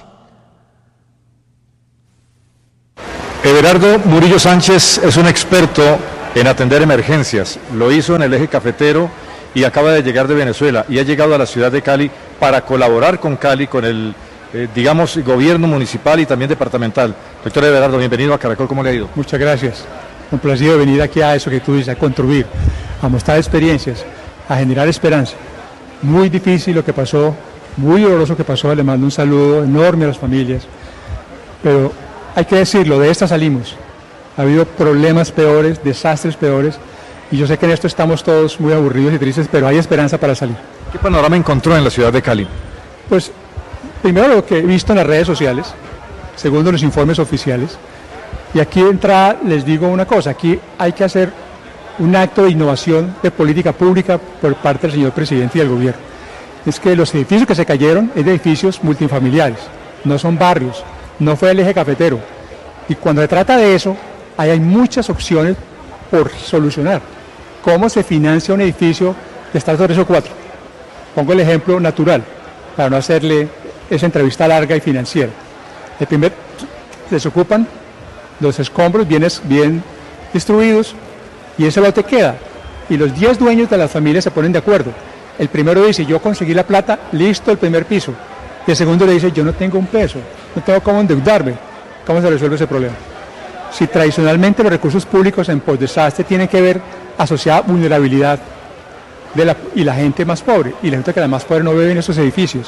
Everardo Murillo Sánchez es un experto en atender emergencias. Lo hizo en el eje cafetero y acaba de llegar de Venezuela y ha llegado a la ciudad de Cali para colaborar con Cali, con el, eh, digamos, gobierno municipal y también departamental. Doctor Everardo, bienvenido a Caracol, ¿cómo le ha ido? Muchas gracias. Un placer venir aquí a eso que tú dices, a contribuir, a mostrar experiencias, a generar esperanza. Muy difícil lo que pasó muy doloroso que pasó, le mando un saludo enorme a las familias, pero hay que decirlo, de esta salimos. Ha habido problemas peores, desastres peores, y yo sé que en esto estamos todos muy aburridos y tristes, pero hay esperanza para salir. ¿Qué panorama encontró en la ciudad de Cali? Pues, primero lo que he visto en las redes sociales, segundo los informes oficiales, y aquí de entrada les digo una cosa, aquí hay que hacer un acto de innovación de política pública por parte del señor presidente y del gobierno. Es que los edificios que se cayeron es de edificios multifamiliares, no son barrios, no fue el eje cafetero. Y cuando se trata de eso, ahí hay muchas opciones por solucionar. ¿Cómo se financia un edificio de estrato tres o cuatro? Pongo el ejemplo natural, para no hacerle esa entrevista larga y financiera. El primer, les ocupan los escombros bien, bien distribuidos y ese lote queda. Y los diez dueños de las familias se ponen de acuerdo. El primero dice, yo conseguí la plata, listo el primer piso. Y el segundo le dice, yo no tengo un peso, no tengo cómo endeudarme. ¿Cómo se resuelve ese problema? Si tradicionalmente los recursos públicos en post-desastre tienen que ver asociada a vulnerabilidad de la, y la gente más pobre, y la gente que la más pobre no vive en esos edificios.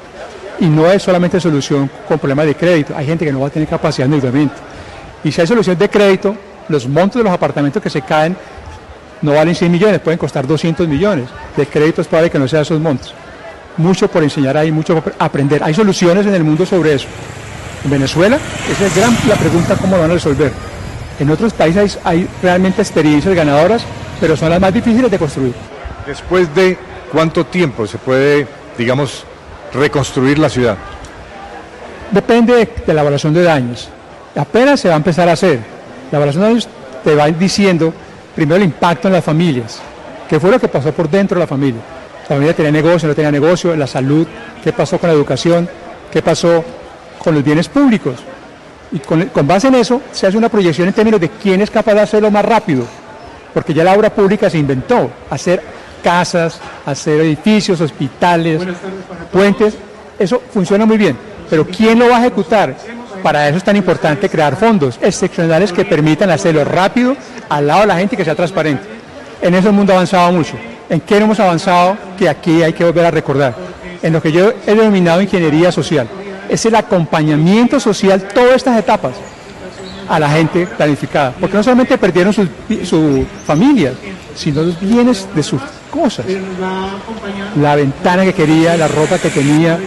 Y no es solamente solución con problemas de crédito, hay gente que no va a tener capacidad de endeudamiento. Y si hay solución de crédito, los montos de los apartamentos que se caen no valen cien millones, pueden costar doscientos millones. De crédito es probable que no sean esos montos. Mucho por enseñar ahí, mucho por aprender. Hay soluciones en el mundo sobre eso. En Venezuela, esa es gran la pregunta, ¿cómo lo van a resolver? En otros países hay, hay realmente experiencias ganadoras, pero son las más difíciles de construir. ¿Después de cuánto tiempo se puede, digamos, reconstruir la ciudad? Depende de, de la evaluación de daños. Apenas se va a empezar a hacer. La evaluación de daños te va diciendo primero el impacto en las familias, qué fue lo que pasó por dentro de la familia. La familia tenía negocio, no tenía negocio, la salud, qué pasó con la educación, qué pasó con los bienes públicos. Y con, con base en eso se hace una proyección en términos de quién es capaz de hacerlo más rápido, porque ya la obra pública se inventó, hacer casas, hacer edificios, hospitales, puentes, eso funciona muy bien, pero ¿quién lo va a ejecutar? Para eso es tan importante crear fondos excepcionales que permitan hacerlo rápido, al lado de la gente y que sea transparente. En eso el mundo ha avanzado mucho. ¿En qué no hemos avanzado? Que aquí hay que volver a recordar. En lo que yo he denominado ingeniería social. Es el acompañamiento social, todas estas etapas, a la gente planificada. Porque no solamente perdieron sus su familias, sino los bienes de sus cosas. La ventana que quería, la ropa que tenía,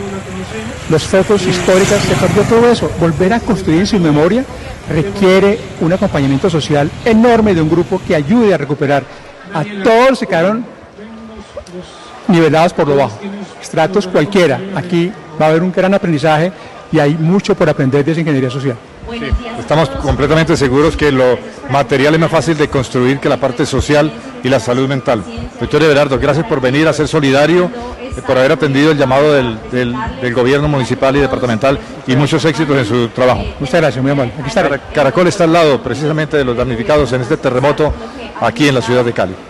las fotos históricas, se perdió todo eso. Volver a construir en su memoria requiere un acompañamiento social enorme de un grupo que ayude a recuperar a todos los que quedaron nivelados por lo bajo. Estratos cualquiera. Aquí va a haber un gran aprendizaje y hay mucho por aprender de esa ingeniería social. Sí, estamos completamente seguros que lo material es más fácil de construir que la parte social y la salud mental. Doctor Everardo, gracias por venir a ser solidario, por haber atendido el llamado del, del, del gobierno municipal y departamental y muchos éxitos en su trabajo. Muchas gracias, muy amable. Aquí está. Car- Caracol está al lado precisamente de los damnificados en este terremoto aquí en la ciudad de Cali.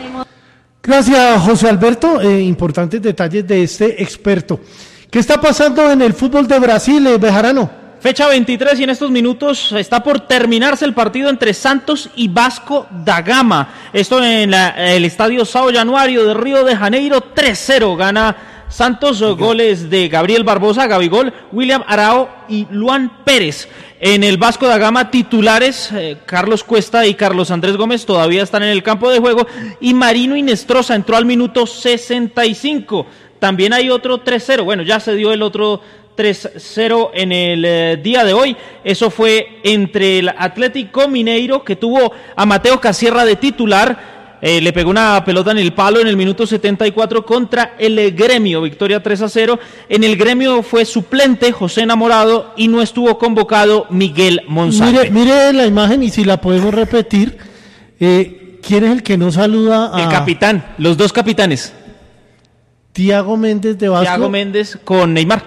Gracias, José Alberto. Eh, importantes detalles de este experto. ¿Qué está pasando en el fútbol de Brasil, eh, Bejarano? Fecha veintitrés y en estos minutos está por terminarse el partido entre Santos y Vasco da Gama. Esto en la, el estadio São Januário de Río de Janeiro. tres cero gana Santos, goles de Gabriel Barbosa, Gabigol, William Arao y Luan Pérez. En el Vasco da Gama titulares, eh, Carlos Cuesta y Carlos Andrés Gómez todavía están en el campo de juego y Marino Inestrosa entró al minuto sesenta y cinco. También hay otro tres cero, bueno, ya se dio el otro tres cero en el eh, día de hoy. Eso fue entre el Atlético Mineiro, que tuvo a Mateo Casierra de titular, eh, le pegó una pelota en el palo en el minuto setenta y cuatro contra el Gremio, victoria tres a cero. En el Gremio fue suplente José Enamorado y no estuvo convocado Miguel Monsalve. Mire, mire la imagen y si la podemos repetir, eh, ¿quién es el que no saluda a...? El capitán, los dos capitanes. Tiago Méndez de Vasco. Tiago Méndez con Neymar.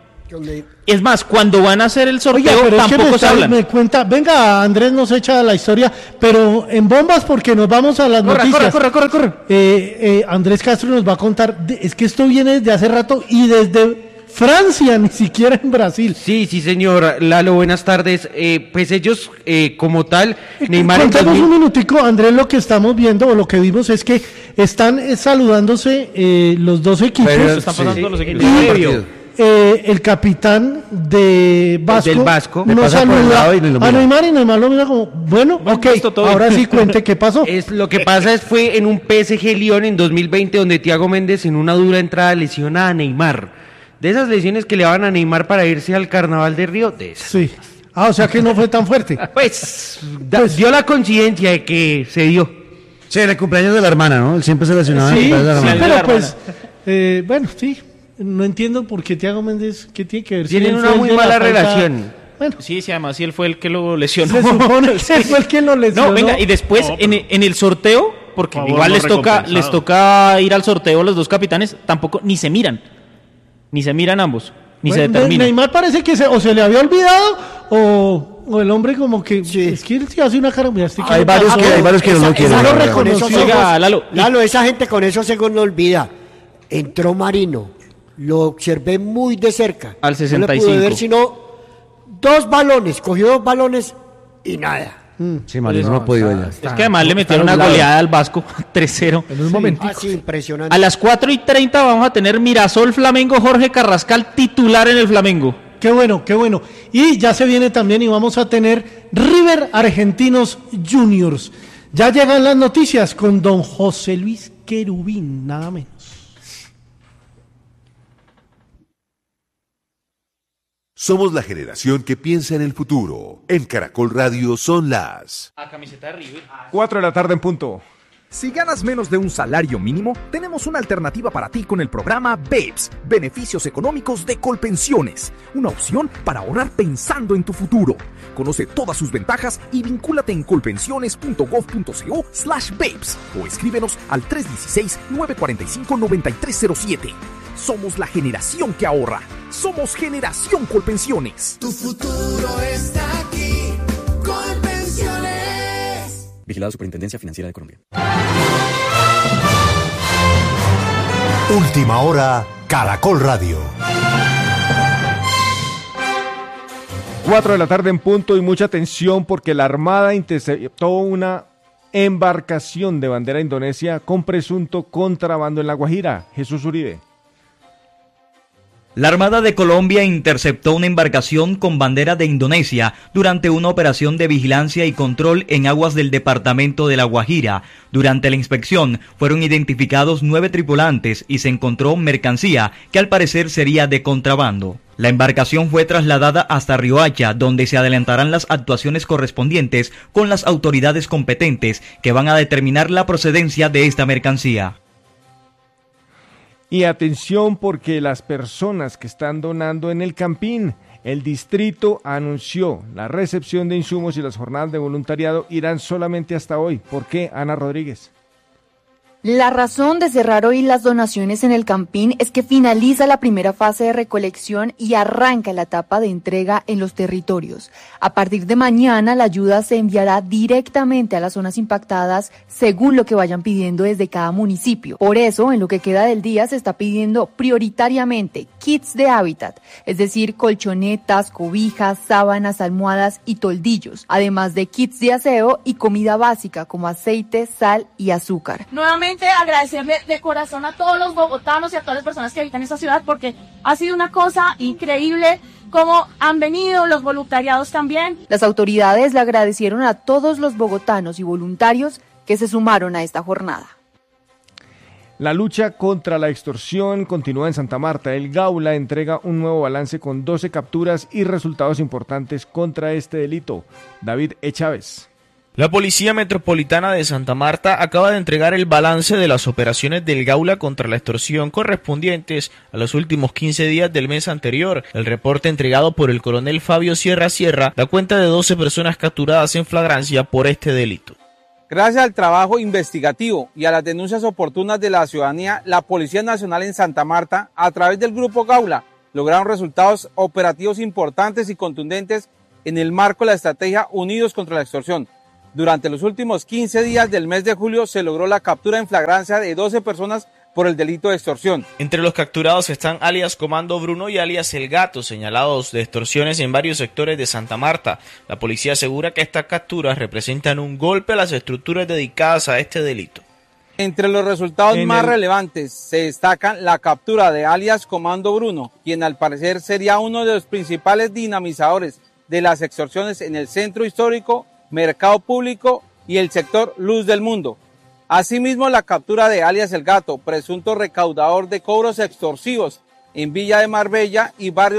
Es más, cuando van a hacer el sorteo, Oiga, pero tampoco es que me se está- hablan. me cuenta, venga, Andrés nos echa la historia, pero en bombas porque nos vamos a las Corre, noticias. corre, corre, corre, corre. Eh, eh, Andrés Castro nos va a contar, de- es que esto viene desde hace rato y desde Francia, ni siquiera en Brasil. Sí, sí, señor. Lalo, buenas tardes. Eh, pues ellos, eh, como tal, Neymar... Contemos dos mil... un minutico, Andrés, lo que estamos viendo o lo que vimos es que están eh, saludándose eh, los dos equipos. Pero, están pasando sí. los equipos. Y, Eh, el capitán de Vasco, del Vasco no saluda a Neymar y Neymar lo mira como, bueno, ok, ahora sí cuente qué pasó. Es, lo que pasa es fue en un P S G Lyon en dos mil veinte donde Thiago Méndez en una dura entrada lesiona a Neymar. De esas lesiones que le van a Neymar para irse al Carnaval de Río. De esas. Sí. Ah, o sea que no fue tan fuerte. Pues, da, pues dio la coincidencia de que se dio. Sí, el cumpleaños de la hermana, ¿no? Él siempre se lesionaba sí, en el cumpleaños de la sí, hermana. pero pues, eh, bueno, sí. No entiendo por qué Thiago Méndez, ¿qué tiene que ver? Tienen una muy mala relación. Bueno. Sí, sí, además sí, él fue el que lo lesionó. Se supone que sí. Él fue el que lo lesionó. No, venga, y después no, en, en el sorteo, porque favor, igual les toca, les toca ir al sorteo los dos capitanes, tampoco, ni se miran. Ni se miran ambos, ni bueno, se determinan. Neymar parece que se, o se le había olvidado, o, o el hombre como que, sí. Es que él sí hace una cara muy así. Hay varios que, hay varios que esa, no lo quieren. Esa, con esos ojos, Lalo, Lalo, esa gente con esos ojos no olvida. Entró Marino. Lo observé muy de cerca. Al sesenta y cinco. No le pude ver sino dos balones, cogió dos balones y nada. Mm. Sí, Marino no, no ha podido ya. Es que además le metieron una goleada al Vasco tres cero. En un sí, momento. Ah, sí, impresionante. A las cuatro y treinta vamos a tener Mirasol Flamengo, Jorge Carrascal titular en el Flamengo. Qué bueno, qué bueno. Y ya se viene también y vamos a tener River Argentinos Juniors. Ya llegan las noticias con don José Luis Querubín, nada menos. Somos la generación que piensa en el futuro. En Caracol Radio son las... A camiseta de River. cuatro de la tarde en punto. Si ganas menos de un salario mínimo, tenemos una alternativa para ti con el programa BEPS, Beneficios Económicos de Colpensiones. Una opción para ahorrar pensando en tu futuro. Conoce todas sus ventajas y vincúlate en colpensiones.gov.co slash BEPS o escríbenos al tres uno seis, nueve cuatro cinco, nueve tres cero siete. Somos la generación que ahorra. Somos Generación Colpensiones. Tu futuro está aquí. Colpensiones. Vigilado Superintendencia Financiera de Colombia. Última hora, Caracol Radio. cuatro de la tarde en punto y mucha atención porque la Armada interceptó una embarcación de bandera indonesia con presunto contrabando en La Guajira. Jesús Uribe. La Armada de Colombia interceptó una embarcación con bandera de Indonesia durante una operación de vigilancia y control en aguas del departamento de La Guajira. Durante la inspección fueron identificados nueve tripulantes y se encontró mercancía que al parecer sería de contrabando. La embarcación fue trasladada hasta Riohacha, donde se adelantarán las actuaciones correspondientes con las autoridades competentes que van a determinar la procedencia de esta mercancía. Y atención porque las personas que están donando en el Campín, el distrito anunció la recepción de insumos y las jornadas de voluntariado irán solamente hasta hoy. ¿Por qué, Ana Rodríguez? La razón de cerrar hoy las donaciones en el Campín es que finaliza la primera fase de recolección y arranca la etapa de entrega en los territorios. A partir de mañana, la ayuda se enviará directamente a las zonas impactadas según lo que vayan pidiendo desde cada municipio. Por eso, en lo que queda del día, se está pidiendo prioritariamente kits de hábitat, es decir, colchonetas, cobijas, sábanas, almohadas y toldillos, además de kits de aseo y comida básica como aceite, sal y azúcar. Nuevamente agradecerle de corazón a todos los bogotanos y a todas las personas que habitan esta ciudad porque ha sido una cosa increíble cómo han venido los voluntariados también. Las autoridades le agradecieron a todos los bogotanos y voluntarios que se sumaron a esta jornada. La lucha contra la extorsión continúa en Santa Marta. El Gaula entrega un nuevo balance con doce capturas y resultados importantes contra este delito. David E. Chávez. La Policía Metropolitana de Santa Marta acaba de entregar el balance de las operaciones del Gaula contra la extorsión correspondientes a los últimos quince días del mes anterior. El reporte entregado por el coronel Fabio Sierra Sierra da cuenta de doce personas capturadas en flagrancia por este delito. Gracias al trabajo investigativo y a las denuncias oportunas de la ciudadanía, la Policía Nacional en Santa Marta, a través del Grupo Gaula, lograron resultados operativos importantes y contundentes en el marco de la estrategia Unidos contra la Extorsión. Durante los últimos quince días del mes de julio se logró la captura en flagrancia de doce personas por el delito de extorsión. Entre los capturados están alias Comando Bruno y alias El Gato, señalados de extorsiones en varios sectores de Santa Marta. La policía asegura que estas capturas representan un golpe a las estructuras dedicadas a este delito. Entre los resultados En más el- relevantes se destacan la captura de alias Comando Bruno, quien al parecer sería uno de los principales dinamizadores de las extorsiones en el centro histórico, mercado público y el sector Luz del Mundo. Asimismo, la captura de alias El Gato, presunto recaudador de cobros extorsivos en Villa de Marbella y barrio